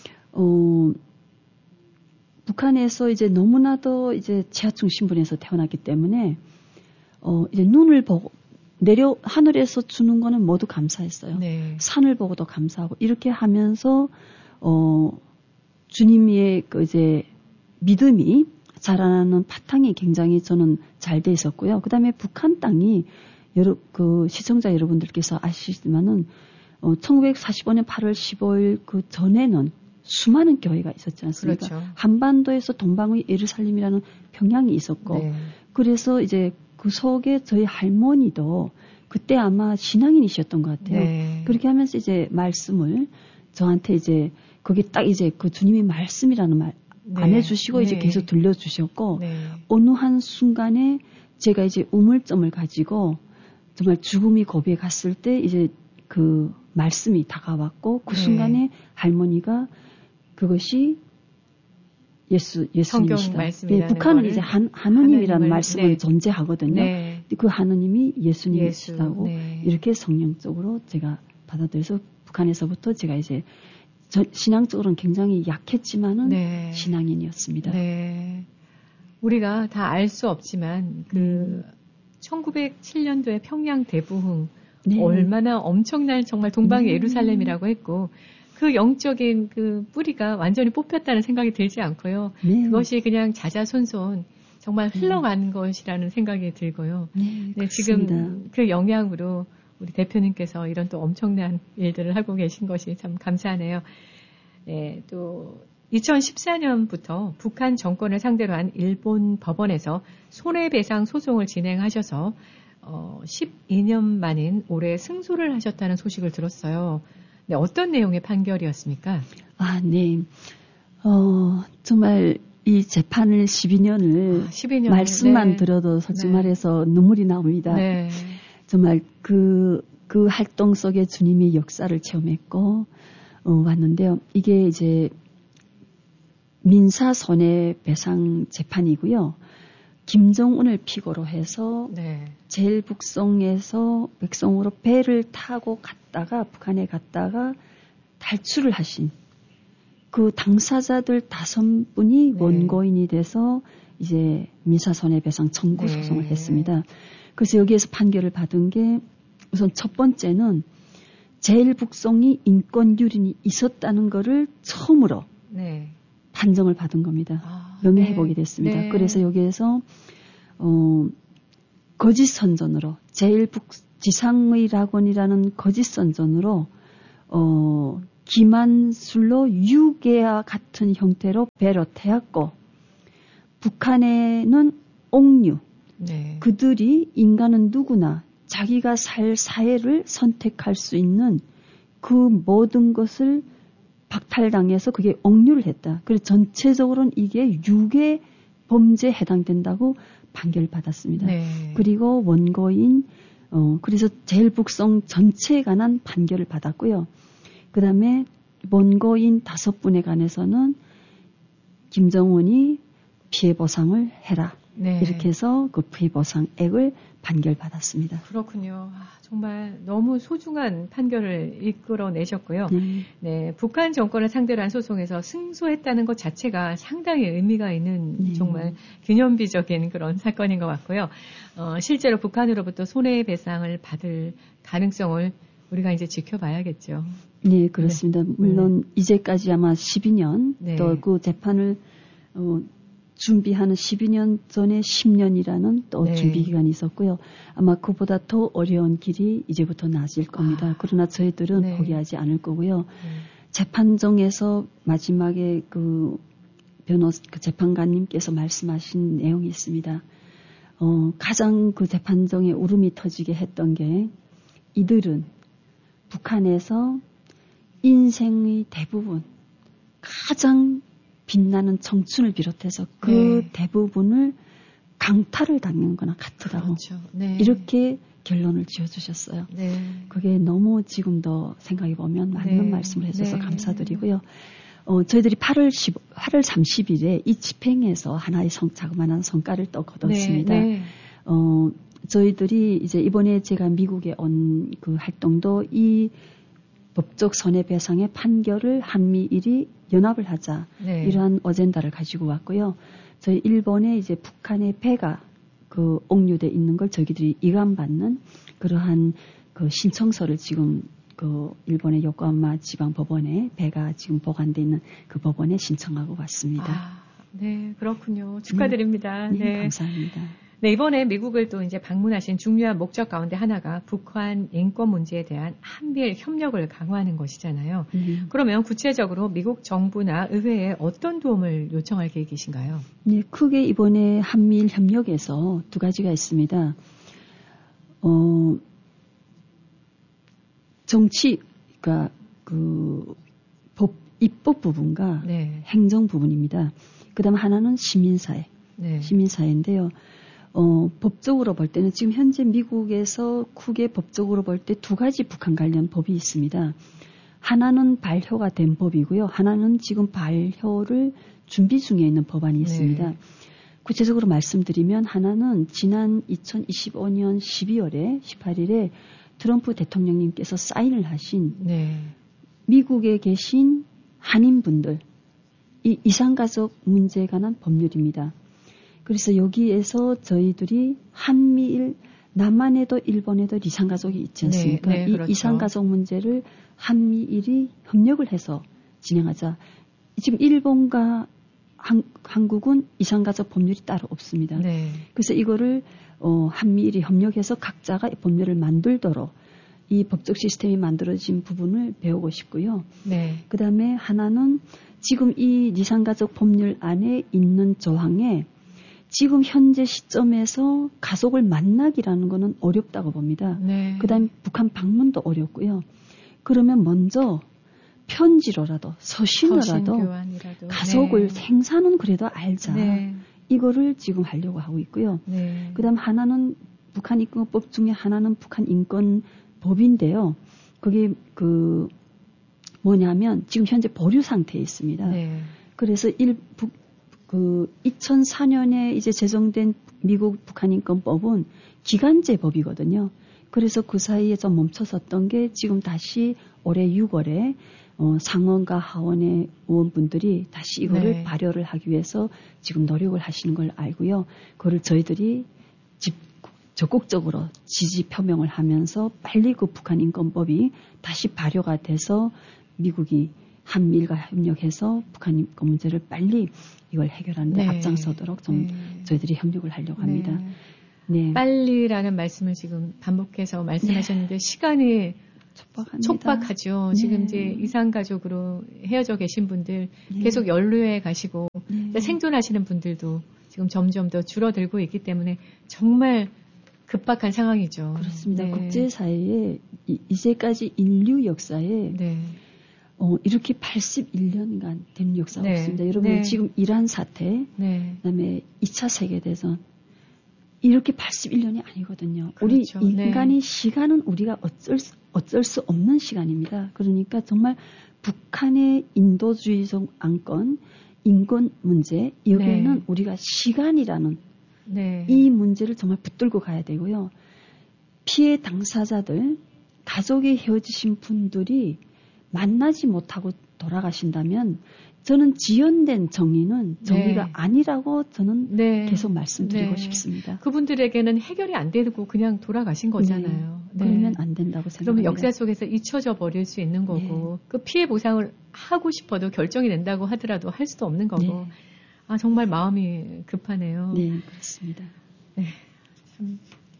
북한에서 이제 너무나도 이제 지하층 신분에서 태어났기 때문에 이제 눈을 보고 하늘에서 주는 거는 모두 감사했어요. 네. 산을 보고도 감사하고 이렇게 하면서 주님의 그 이제 믿음이 자라나는 바탕이 굉장히 저는 잘 돼 있었고요. 그다음에 북한 땅이 그 시청자 여러분들께서 아시지만은 1945년 8월 15일 그 전에는 수많은 교회가 있었지 않습니까? 그렇죠. 한반도에서 동방의 예루살렘이라는 평양이 있었고 네. 그래서 이제 그 속에 저희 할머니도 그때 아마 신앙인이셨던 것 같아요. 네. 그렇게 하면서 이제 말씀을 저한테 이제 거기 딱 이제 그 주님의 말씀이라는 말 네. 안 해주시고 이제 네. 계속 들려주셨고 네. 어느 한 순간에 제가 이제 우물점을 가지고 정말 죽음이 고비에 갔을 때 이제 그 말씀이 다가왔고 그 네. 순간에 할머니가 그것이 예수님이시다. 성경 말씀이라는 네, 북한은 거를 이제 하느님이라는 말씀은 네. 존재하거든요. 네. 그 하느님이 예수님이시다고 네. 이렇게 성령적으로 제가 받아들여서 북한에서부터 제가 이제 신앙적으로는 굉장히 약했지만은 네. 신앙인이었습니다. 네. 우리가 다 알 수 없지만 그 1907년도에 평양 대부흥 네. 얼마나 엄청난 정말 동방의 네. 예루살렘이라고 했고 그 영적인 그 뿌리가 완전히 뽑혔다는 생각이 들지 않고요. 네. 그것이 그냥 자자손손 정말 흘러가는 것이라는 생각이 들고요. 네, 네, 지금 그 영향으로 우리 대표님께서 이런 또 엄청난 일들을 하고 계신 것이 참 감사하네요. 네, 또 2014년부터 북한 정권을 상대로 한 일본 법원에서 손해배상 소송을 진행하셔서 12년 만인 올해 승소를 하셨다는 소식을 들었어요. 네, 어떤 내용의 판결이었습니까? 아, 네. 정말 이 재판을 12년을 12년 말씀만 네. 들어도 솔직히 네. 말해서 눈물이 나옵니다. 네. 정말 그 활동 속에 주님의 역사를 체험했고 왔는데요. 이게 이제 민사 손해배상 재판이고요. 김정은을 피고로 해서 네. 제일 북송에서 백성으로 배를 타고 갔다가 북한에 갔다가 탈출을 하신 그 당사자들 5분이 네. 원고인이 돼서 이제 민사 손해배상 청구 소송을 네. 했습니다. 그래서 여기에서 판결을 받은 게 우선 첫 번째는 제일 북송이 인권 유린이 있었다는 거를 처음으로 네. 판정을 받은 겁니다. 아, 명예회복이 네. 됐습니다. 네. 그래서 여기에서 거짓 선전으로 제일 북지상의 락원이라는 거짓 선전으로 기만술로 유괴와 같은 형태로 배로 태웠고 북한에는 옥류 네. 그들이 인간은 누구나 자기가 살 사회를 선택할 수 있는 그 모든 것을 박탈당해서 그게 억류를 했다. 그래서 전체적으로는 이게 유괴 범죄에 해당된다고 판결을 받았습니다. 네. 그리고 원고인 그래서 제일 북송 전체에 관한 판결을 받았고요. 그 다음에 원고인 5분에 관해서는 김정은이 피해 보상을 해라. 네. 이렇게 해서 그 피해 보상액을 판결받았습니다. 그렇군요. 정말 너무 소중한 판결을 이끌어내셨고요. 네, 북한 정권을 상대로 한 소송에서 승소했다는 것 자체가 상당히 의미가 있는 정말 기념비적인 그런 사건인 것 같고요. 실제로 북한으로부터 손해배상을 받을 가능성을 우리가 이제 지켜봐야겠죠. 네, 그렇습니다. 네. 물론 이제까지 아마 12년 네. 또 그 재판을 준비하는 12년 전에 10년이라는 또 네. 준비 기간이 있었고요. 아마 그보다 더 어려운 길이 이제부터 나아질 겁니다. 그러나 저희들은 네. 포기하지 않을 거고요. 재판정에서 마지막에 그 재판관님께서 말씀하신 내용이 있습니다. 가장 그 재판정에 울음이 터지게 했던 게 이들은 북한에서 인생의 대부분 가장 빛나는 청춘을 비롯해서 그 네. 대부분을 강탈을 당한 거나 같으라고 그렇죠. 네. 이렇게 결론을 지어주셨어요. 네. 그게 너무 지금도 생각해보면 맞는 네. 말씀을 해주셔서 네. 감사드리고요. 저희들이 8월 30일에 이 집행에서 하나의 자그마한 성과를 또 거뒀습니다. 네. 네. 저희들이 이제 이번에 제가 미국에 온 그 활동도 이 법적 손해배상의 판결을 한미일이 연합을 하자. 네. 이러한 어젠다를 가지고 왔고요. 저희 일본에 이제 북한의 배가 그 옥류돼 있는 걸 저희들이 이감받는 그러한 그 신청서를 지금 그 일본의 요코하마 지방 법원에 배가 지금 보관돼 있는 그 법원에 신청하고 왔습니다. 네, 그렇군요. 축하드립니다. 네, 감사합니다. 네, 이번에 미국을 또 이제 방문하신 중요한 목적 가운데 하나가 북한 인권 문제에 대한 한미일 협력을 강화하는 것이잖아요. 그러면 구체적으로 미국 정부나 의회에 어떤 도움을 요청할 계획이신가요? 네, 크게 이번에 한미일 협력에서 두 가지가 있습니다. 정치가 그 입법 부분과 네. 행정 부분입니다. 그다음 하나는 시민사회. 네. 시민사회인데요. 법적으로 볼 때는 지금 현재 미국에서 크게 법적으로 볼 때 두 가지 북한 관련 법이 있습니다. 하나는 발효가 된 법이고요. 하나는 지금 발효를 준비 중에 있는 법안이 있습니다. 네. 구체적으로 말씀드리면 하나는 지난 2025년 12월에 18일에 트럼프 대통령님께서 사인을 하신 네. 미국에 계신 한인분들 이 이산가족 문제에 관한 법률입니다. 그래서 여기에서 저희들이 한미일 남한에도 일본에도 이산가족이 있지 않습니까? 네, 네, 이 그렇죠. 이산가족 문제를 한미일이 협력을 해서 진행하자. 지금 일본과 한국은 이산가족 법률이 따로 없습니다. 네. 그래서 이거를 한미일이 협력해서 각자가 법률을 만들도록 이 법적 시스템이 만들어진 부분을 배우고 싶고요. 네. 그 다음에 하나는 지금 이 이산가족 법률 안에 있는 조항에 지금 현재 시점에서 가족을 만나기라는 것은 어렵다고 봅니다. 네. 그 다음에 북한 방문도 어렵고요. 그러면 먼저 편지로라도 서신으로라도 가족을 네. 생사는 그래도 알자. 네. 이거를 지금 하려고 하고 있고요. 네. 그 다음 하나는 북한 인권법 중에 하나는 북한 인권법인데요. 그게 뭐냐면 지금 현재 보류 상태에 있습니다. 네. 그래서 2004년에 이제 제정된 미국 북한 인권법은 기간제 법이거든요. 그래서 그 사이에 좀 멈춰섰던 게 지금 다시 올해 6월에 상원과 하원의 의원분들이 다시 이거를 네. 발효를 하기 위해서 지금 노력을 하시는 걸 알고요. 그걸 저희들이 적극적으로 지지 표명을 하면서 빨리 그 북한 인권법이 다시 발효가 돼서 미국이 한미일과 협력해서 북한 인권 문제를 빨리 이걸 해결하는 데 네. 앞장서도록 좀 저희들이 협력을 하려고 합니다. 네. 빨리라는 말씀을 지금 반복해서 말씀하셨는데 시간이 촉박하죠. 네. 지금 이제 이산가족으로 헤어져 계신 분들 계속 연루해 가시고 생존하시는 분들도 지금 점점 더 줄어들고 있기 때문에 정말 급박한 상황이죠. 그렇습니다. 네. 국제사회에 이제까지 인류 역사에 네. 이렇게 81년간 된 역사가 네. 없습니다. 여러분 네. 지금 이란 사태, 네. 그다음에 2차 세계대전 이렇게 81년이 아니거든요. 그렇죠. 우리 인간이 네. 시간은 우리가 어쩔 수 없는 시간입니다. 그러니까 정말 북한의 인도주의적 안건, 인권 문제 여기에는 네. 우리가 시간이라는 네. 이 문제를 정말 붙들고 가야 되고요. 피해 당사자들, 가족이 헤어지신 분들이 만나지 못하고 돌아가신다면 저는 지연된 정의는 정의가 네. 아니라고 저는 네. 계속 말씀드리고 네. 싶습니다. 그분들에게는 해결이 안 되고 그냥 돌아가신 거잖아요. 네. 그러면 안 된다고 생각합니다. 그러면 역사 속에서 잊혀져 버릴 수 있는 거고 그 피해 보상을 하고 싶어도 결정이 된다고 하더라도 할 수도 없는 거고 네. 아 정말 마음이 급하네요. 네, 그렇습니다. 네. 참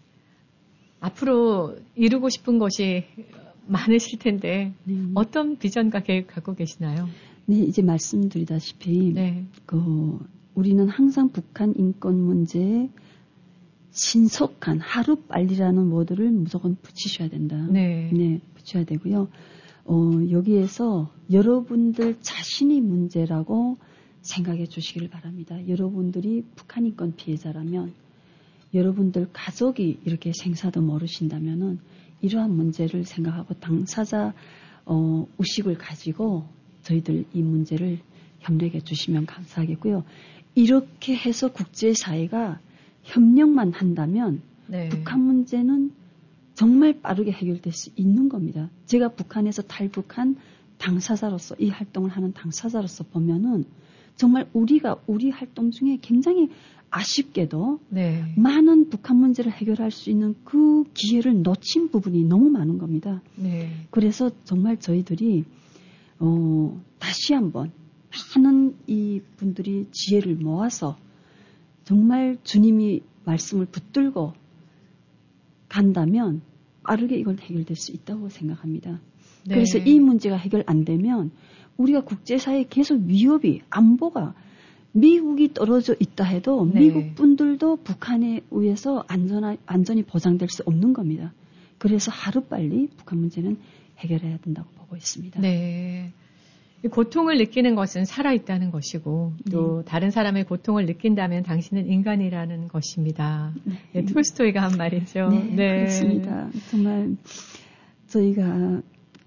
앞으로 이루고 싶은 것이 많으실 텐데 어떤 비전과 계획 갖고 계시나요? 네, 이제 말씀드리다시피 네. 우리는 항상 북한 인권 문제에 신속한 하루빨리라는 워드를 무조건 붙이셔야 된다. 네. 네, 붙여야 되고요. 여기에서 여러분들 자신이 문제라고 생각해 주시기를 바랍니다. 여러분들이 북한 인권 피해자라면 여러분들 가족이 이렇게 생사도 모르신다면은 이러한 문제를 생각하고 당사자 의식을 가지고 저희들 이 문제를 협력해 주시면 감사하겠고요. 이렇게 해서 국제사회가 협력만 한다면 네. 북한 문제는 정말 빠르게 해결될 수 있는 겁니다. 제가 북한에서 탈북한 당사자로서 이 활동을 하는 당사자로서 보면은 정말 우리가 우리 활동 중에 굉장히 아쉽게도 네. 많은 북한 문제를 해결할 수 있는 그 기회를 놓친 부분이 너무 많은 겁니다. 네. 그래서 정말 저희들이 다시 한번 많은 이 분들이 지혜를 모아서 정말 주님이 말씀을 붙들고 간다면 빠르게 이걸 해결될 수 있다고 생각합니다. 네. 그래서 이 문제가 해결 안 되면 우리가 국제사회에 계속 위협이 안보가 미국이 떨어져 있다 해도 네. 미국 분들도 북한에 의해서 안전이 보장될 수 없는 겁니다. 그래서 하루빨리 북한 문제는 해결해야 된다고 보고 있습니다. 네. 이 고통을 느끼는 것은 살아있다는 것이고 또 다른 사람의 고통을 느낀다면 당신은 인간이라는 것입니다. 네, 톨스토이가 한 말이죠. 네, 그렇습니다. 정말 저희가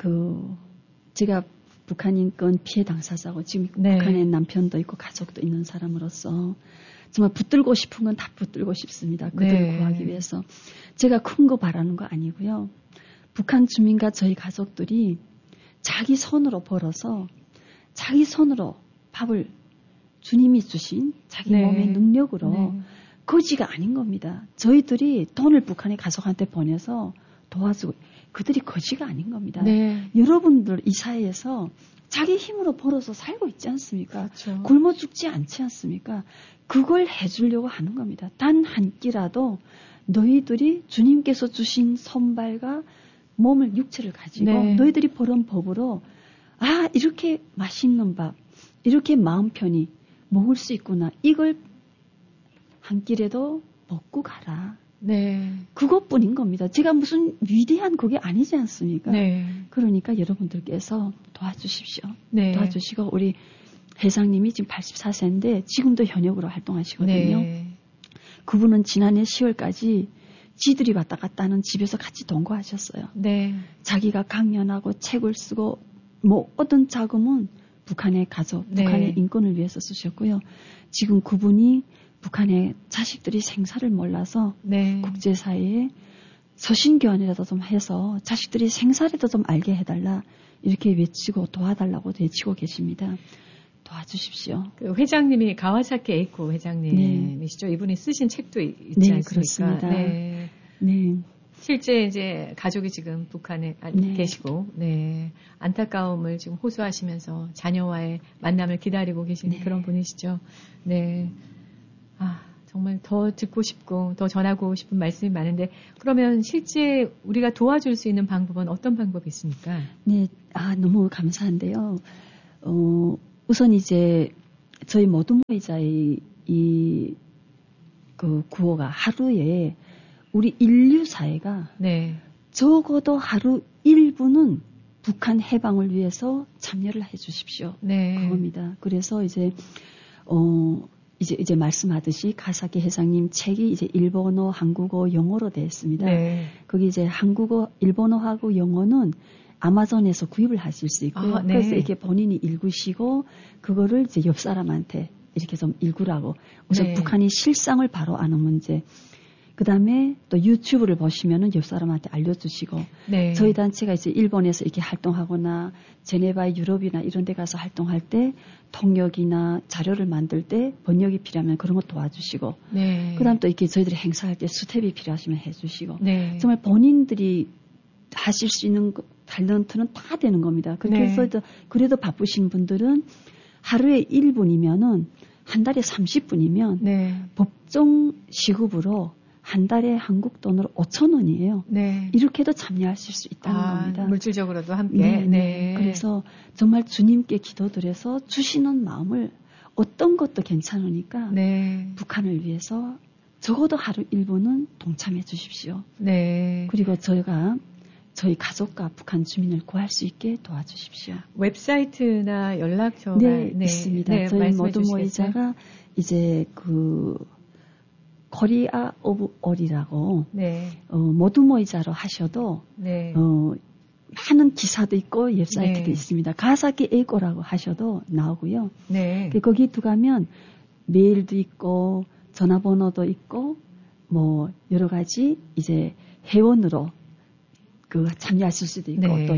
제가 북한 인권 피해 당사자고 지금 네. 북한에 남편도 있고 가족도 있는 사람으로서 정말 붙들고 싶은 건 다 붙들고 싶습니다. 그들을 네. 구하기 위해서. 제가 큰 거 바라는 거 아니고요. 북한 주민과 저희 가족들이 자기 손으로 벌어서 자기 손으로 밥을 주님이 주신 자기 네. 몸의 능력으로 네. 거지가 아닌 겁니다. 저희들이 돈을 북한의 가족한테 보내서 도와주고 그들이 거지가 아닌 겁니다. 네. 여러분들 이 사회에서 자기 힘으로 벌어서 살고 있지 않습니까? 그렇죠. 굶어 죽지 않지 않습니까? 그걸 해주려고 하는 겁니다. 단 한 끼라도 너희들이 주님께서 주신 손발과 몸을 육체를 가지고 네. 너희들이 벌은 법으로 이렇게 맛있는 밥, 이렇게 마음 편히 먹을 수 있구나. 이걸 한 끼라도 먹고 가라. 네. 그것뿐인 겁니다. 제가 무슨 위대한 그게 아니지 않습니까? 네. 그러니까 여러분들께서 도와주십시오. 네. 도와주시고 우리 회장님이 지금 84세인데 지금도 현역으로 활동하시거든요. 네. 그분은 지난해 10월까지 지들이 왔다 갔다 하는 집에서 같이 동거하셨어요. 네. 자기가 강연하고 책을 쓰고 어떤 자금은 북한의 가족, 네. 북한의 인권을 위해서 쓰셨고요. 지금 그분이 북한의 자식들이 생사를 몰라서 네. 국제사회에 서신교환이라도 좀 해서 자식들이 생사라도 좀 알게 해달라 이렇게 외치고 도와달라고 외치고 계십니다. 도와주십시오. 그 회장님이 가와사키 에이코 회장님이시죠. 이분이 쓰신 책도 있지 네, 않습니까? 그렇습니다. 네. 네. 실제 이제 가족이 지금 북한에 네. 계시고, 네. 안타까움을 지금 호소하시면서 자녀와의 만남을 기다리고 계신 네. 그런 분이시죠. 네. 정말 더 듣고 싶고, 더 전하고 싶은 말씀이 많은데, 그러면 실제 우리가 도와줄 수 있는 방법은 어떤 방법이 있습니까? 네. 너무 감사한데요. 우선 이제 저희 모두 모이자의 그 구호가 하루에 우리 인류 사회가 네. 적어도 하루 1분은 북한 해방을 위해서 참여를 해 주십시오. 네. 그겁니다. 그래서 이제 말씀하듯이 가사키 회장님 책이 이제 일본어, 한국어, 영어로 되어 있습니다. 네. 거기 이제 한국어, 일본어하고 영어는 아마존에서 구입을 하실 수 있고요. 네. 그래서 이렇게 본인이 읽으시고 그거를 이제 옆 사람한테 이렇게 좀 읽으라고. 우선 네. 북한이 실상을 바로 아는 문제. 그 다음에 또 유튜브를 보시면은 옆 사람한테 알려주시고. 네. 저희 단체가 이제 일본에서 이렇게 활동하거나 제네바 유럽이나 이런 데 가서 활동할 때 통역이나 자료를 만들 때 번역이 필요하면 그런 거 도와주시고. 네. 그 다음 또 이렇게 저희들이 행사할 때 스텝이 필요하시면 해주시고. 네. 정말 본인들이 하실 수 있는 탤런트는 다 되는 겁니다. 그래서 네. 그래도 바쁘신 분들은 하루에 1분이면은 한 달에 30분이면 네. 법정 시급으로 한 달에 한국 돈으로 5,000원이에요. 네. 이렇게도 참여하실 수 있다는 겁니다. 물질적으로도 함께. 네, 네. 그래서 정말 주님께 기도드려서 주시는 마음을 어떤 것도 괜찮으니까 네. 북한을 위해서 적어도 하루 1분은 동참해 주십시오. 네. 그리고 저희 가족과 북한 주민을 구할 수 있게 도와주십시오. 웹사이트나 연락처가 네, 있습니다. 네, 저희 말씀해 모두 주시겠어요? 모이자가 이제 코리아 오브 올이라고 네. 모두 모이자로 하셔도 네. 많은 기사도 있고 웹사이트도 네. 있습니다. 가사키 에이코라고 하셔도 나오고요. 네. 거기 들어가면 메일도 있고 전화번호도 있고 뭐 여러 가지 이제 회원으로 참여하실 수도 있고 네.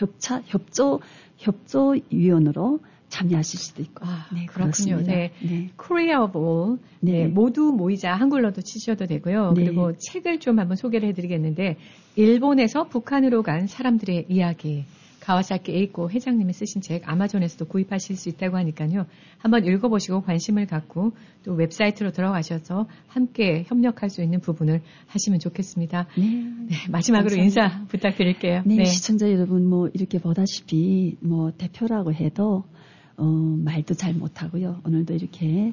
또 협조위원으로 참여하실 수도 있고. 네, 그렇군요. 그렇습니다. 네. 네. Korea of All. 네. 네. 모두 모이자 한글로도 치셔도 되고요. 네. 그리고 책을 좀 한번 소개를 해드리겠는데 일본에서 북한으로 간 사람들의 이야기. 가와사키 에이코 회장님이 쓰신 책 아마존에서도 구입하실 수 있다고 하니까요. 한번 읽어보시고 관심을 갖고 또 웹사이트로 들어가셔서 함께 협력할 수 있는 부분을 하시면 좋겠습니다. 네. 네, 마지막으로 감사합니다. 인사 부탁드릴게요. 네, 시청자 여러분 뭐 이렇게 보다시피 뭐 대표라고 해도 말도 잘 못하고요. 오늘도 이렇게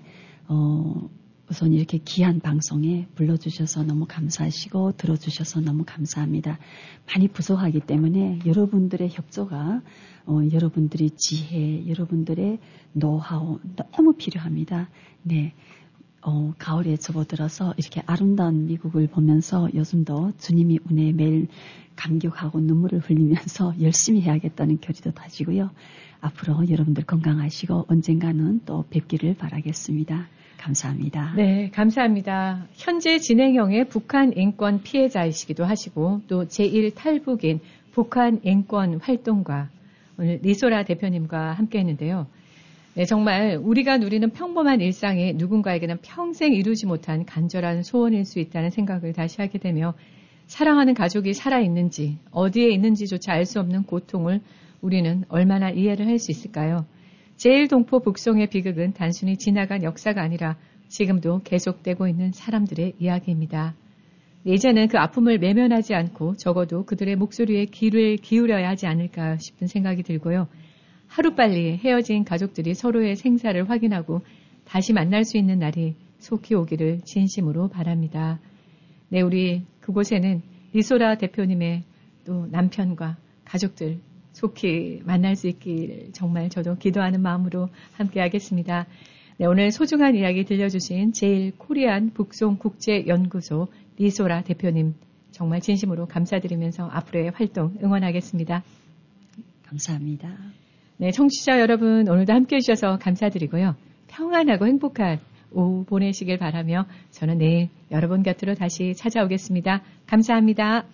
우선 이렇게 귀한 방송에 불러주셔서 너무 감사하시고 들어주셔서 너무 감사합니다. 많이 부족하기 때문에 여러분들의 협조가 여러분들의 지혜, 여러분들의 노하우 너무 필요합니다. 네. 가을에 접어들어서 이렇게 아름다운 미국을 보면서 요즘도 주님이 은혜에 매일 감격하고 눈물을 흘리면서 열심히 해야겠다는 결의도 다지고요. 앞으로 여러분들 건강하시고 언젠가는 또 뵙기를 바라겠습니다. 감사합니다. 네, 감사합니다. 현재 진행형의 북한 인권 피해자이시기도 하시고 또 제1탈북인 북한 인권 활동가 오늘 리소라 대표님과 함께 했는데요. 네, 정말 우리가 누리는 평범한 일상이 누군가에게는 평생 이루지 못한 간절한 소원일 수 있다는 생각을 다시 하게 되며 사랑하는 가족이 살아있는지 어디에 있는지조차 알 수 없는 고통을 우리는 얼마나 이해를 할 수 있을까요? 제1동포 북송의 비극은 단순히 지나간 역사가 아니라 지금도 계속되고 있는 사람들의 이야기입니다. 이제는 그 아픔을 외면하지 않고 적어도 그들의 목소리에 귀를 기울여야 하지 않을까 싶은 생각이 들고요. 하루빨리 헤어진 가족들이 서로의 생사를 확인하고 다시 만날 수 있는 날이 속히 오기를 진심으로 바랍니다. 네, 우리 그곳에는 리소라 대표님의 또 남편과 가족들 속히 만날 수 있길 정말 저도 기도하는 마음으로 함께 하겠습니다. 네, 오늘 소중한 이야기 들려주신 제1코리안 북송국제연구소 리소라 대표님 정말 진심으로 감사드리면서 앞으로의 활동 응원하겠습니다. 감사합니다. 네, 청취자 여러분 오늘도 함께해 주셔서 감사드리고요. 평안하고 행복한 오후 보내시길 바라며 저는 내일 여러분 곁으로 다시 찾아오겠습니다. 감사합니다.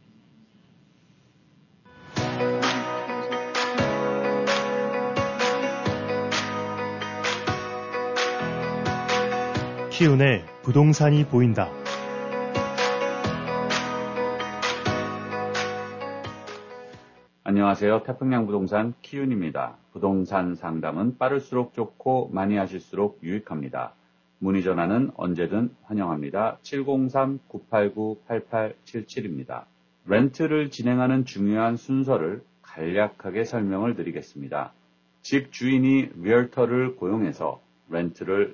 키운의 부동산이 보인다. 안녕하세요. 태평양 부동산 키운입니다. 부동산 상담은 빠를수록 좋고 많이 하실수록 유익합니다. 문의 전화는 언제든 환영합니다. 703-989-8877입니다. 렌트를 진행하는 중요한 순서를 간략하게 설명을 드리겠습니다. 집 주인이 리얼터를 고용해서 렌트를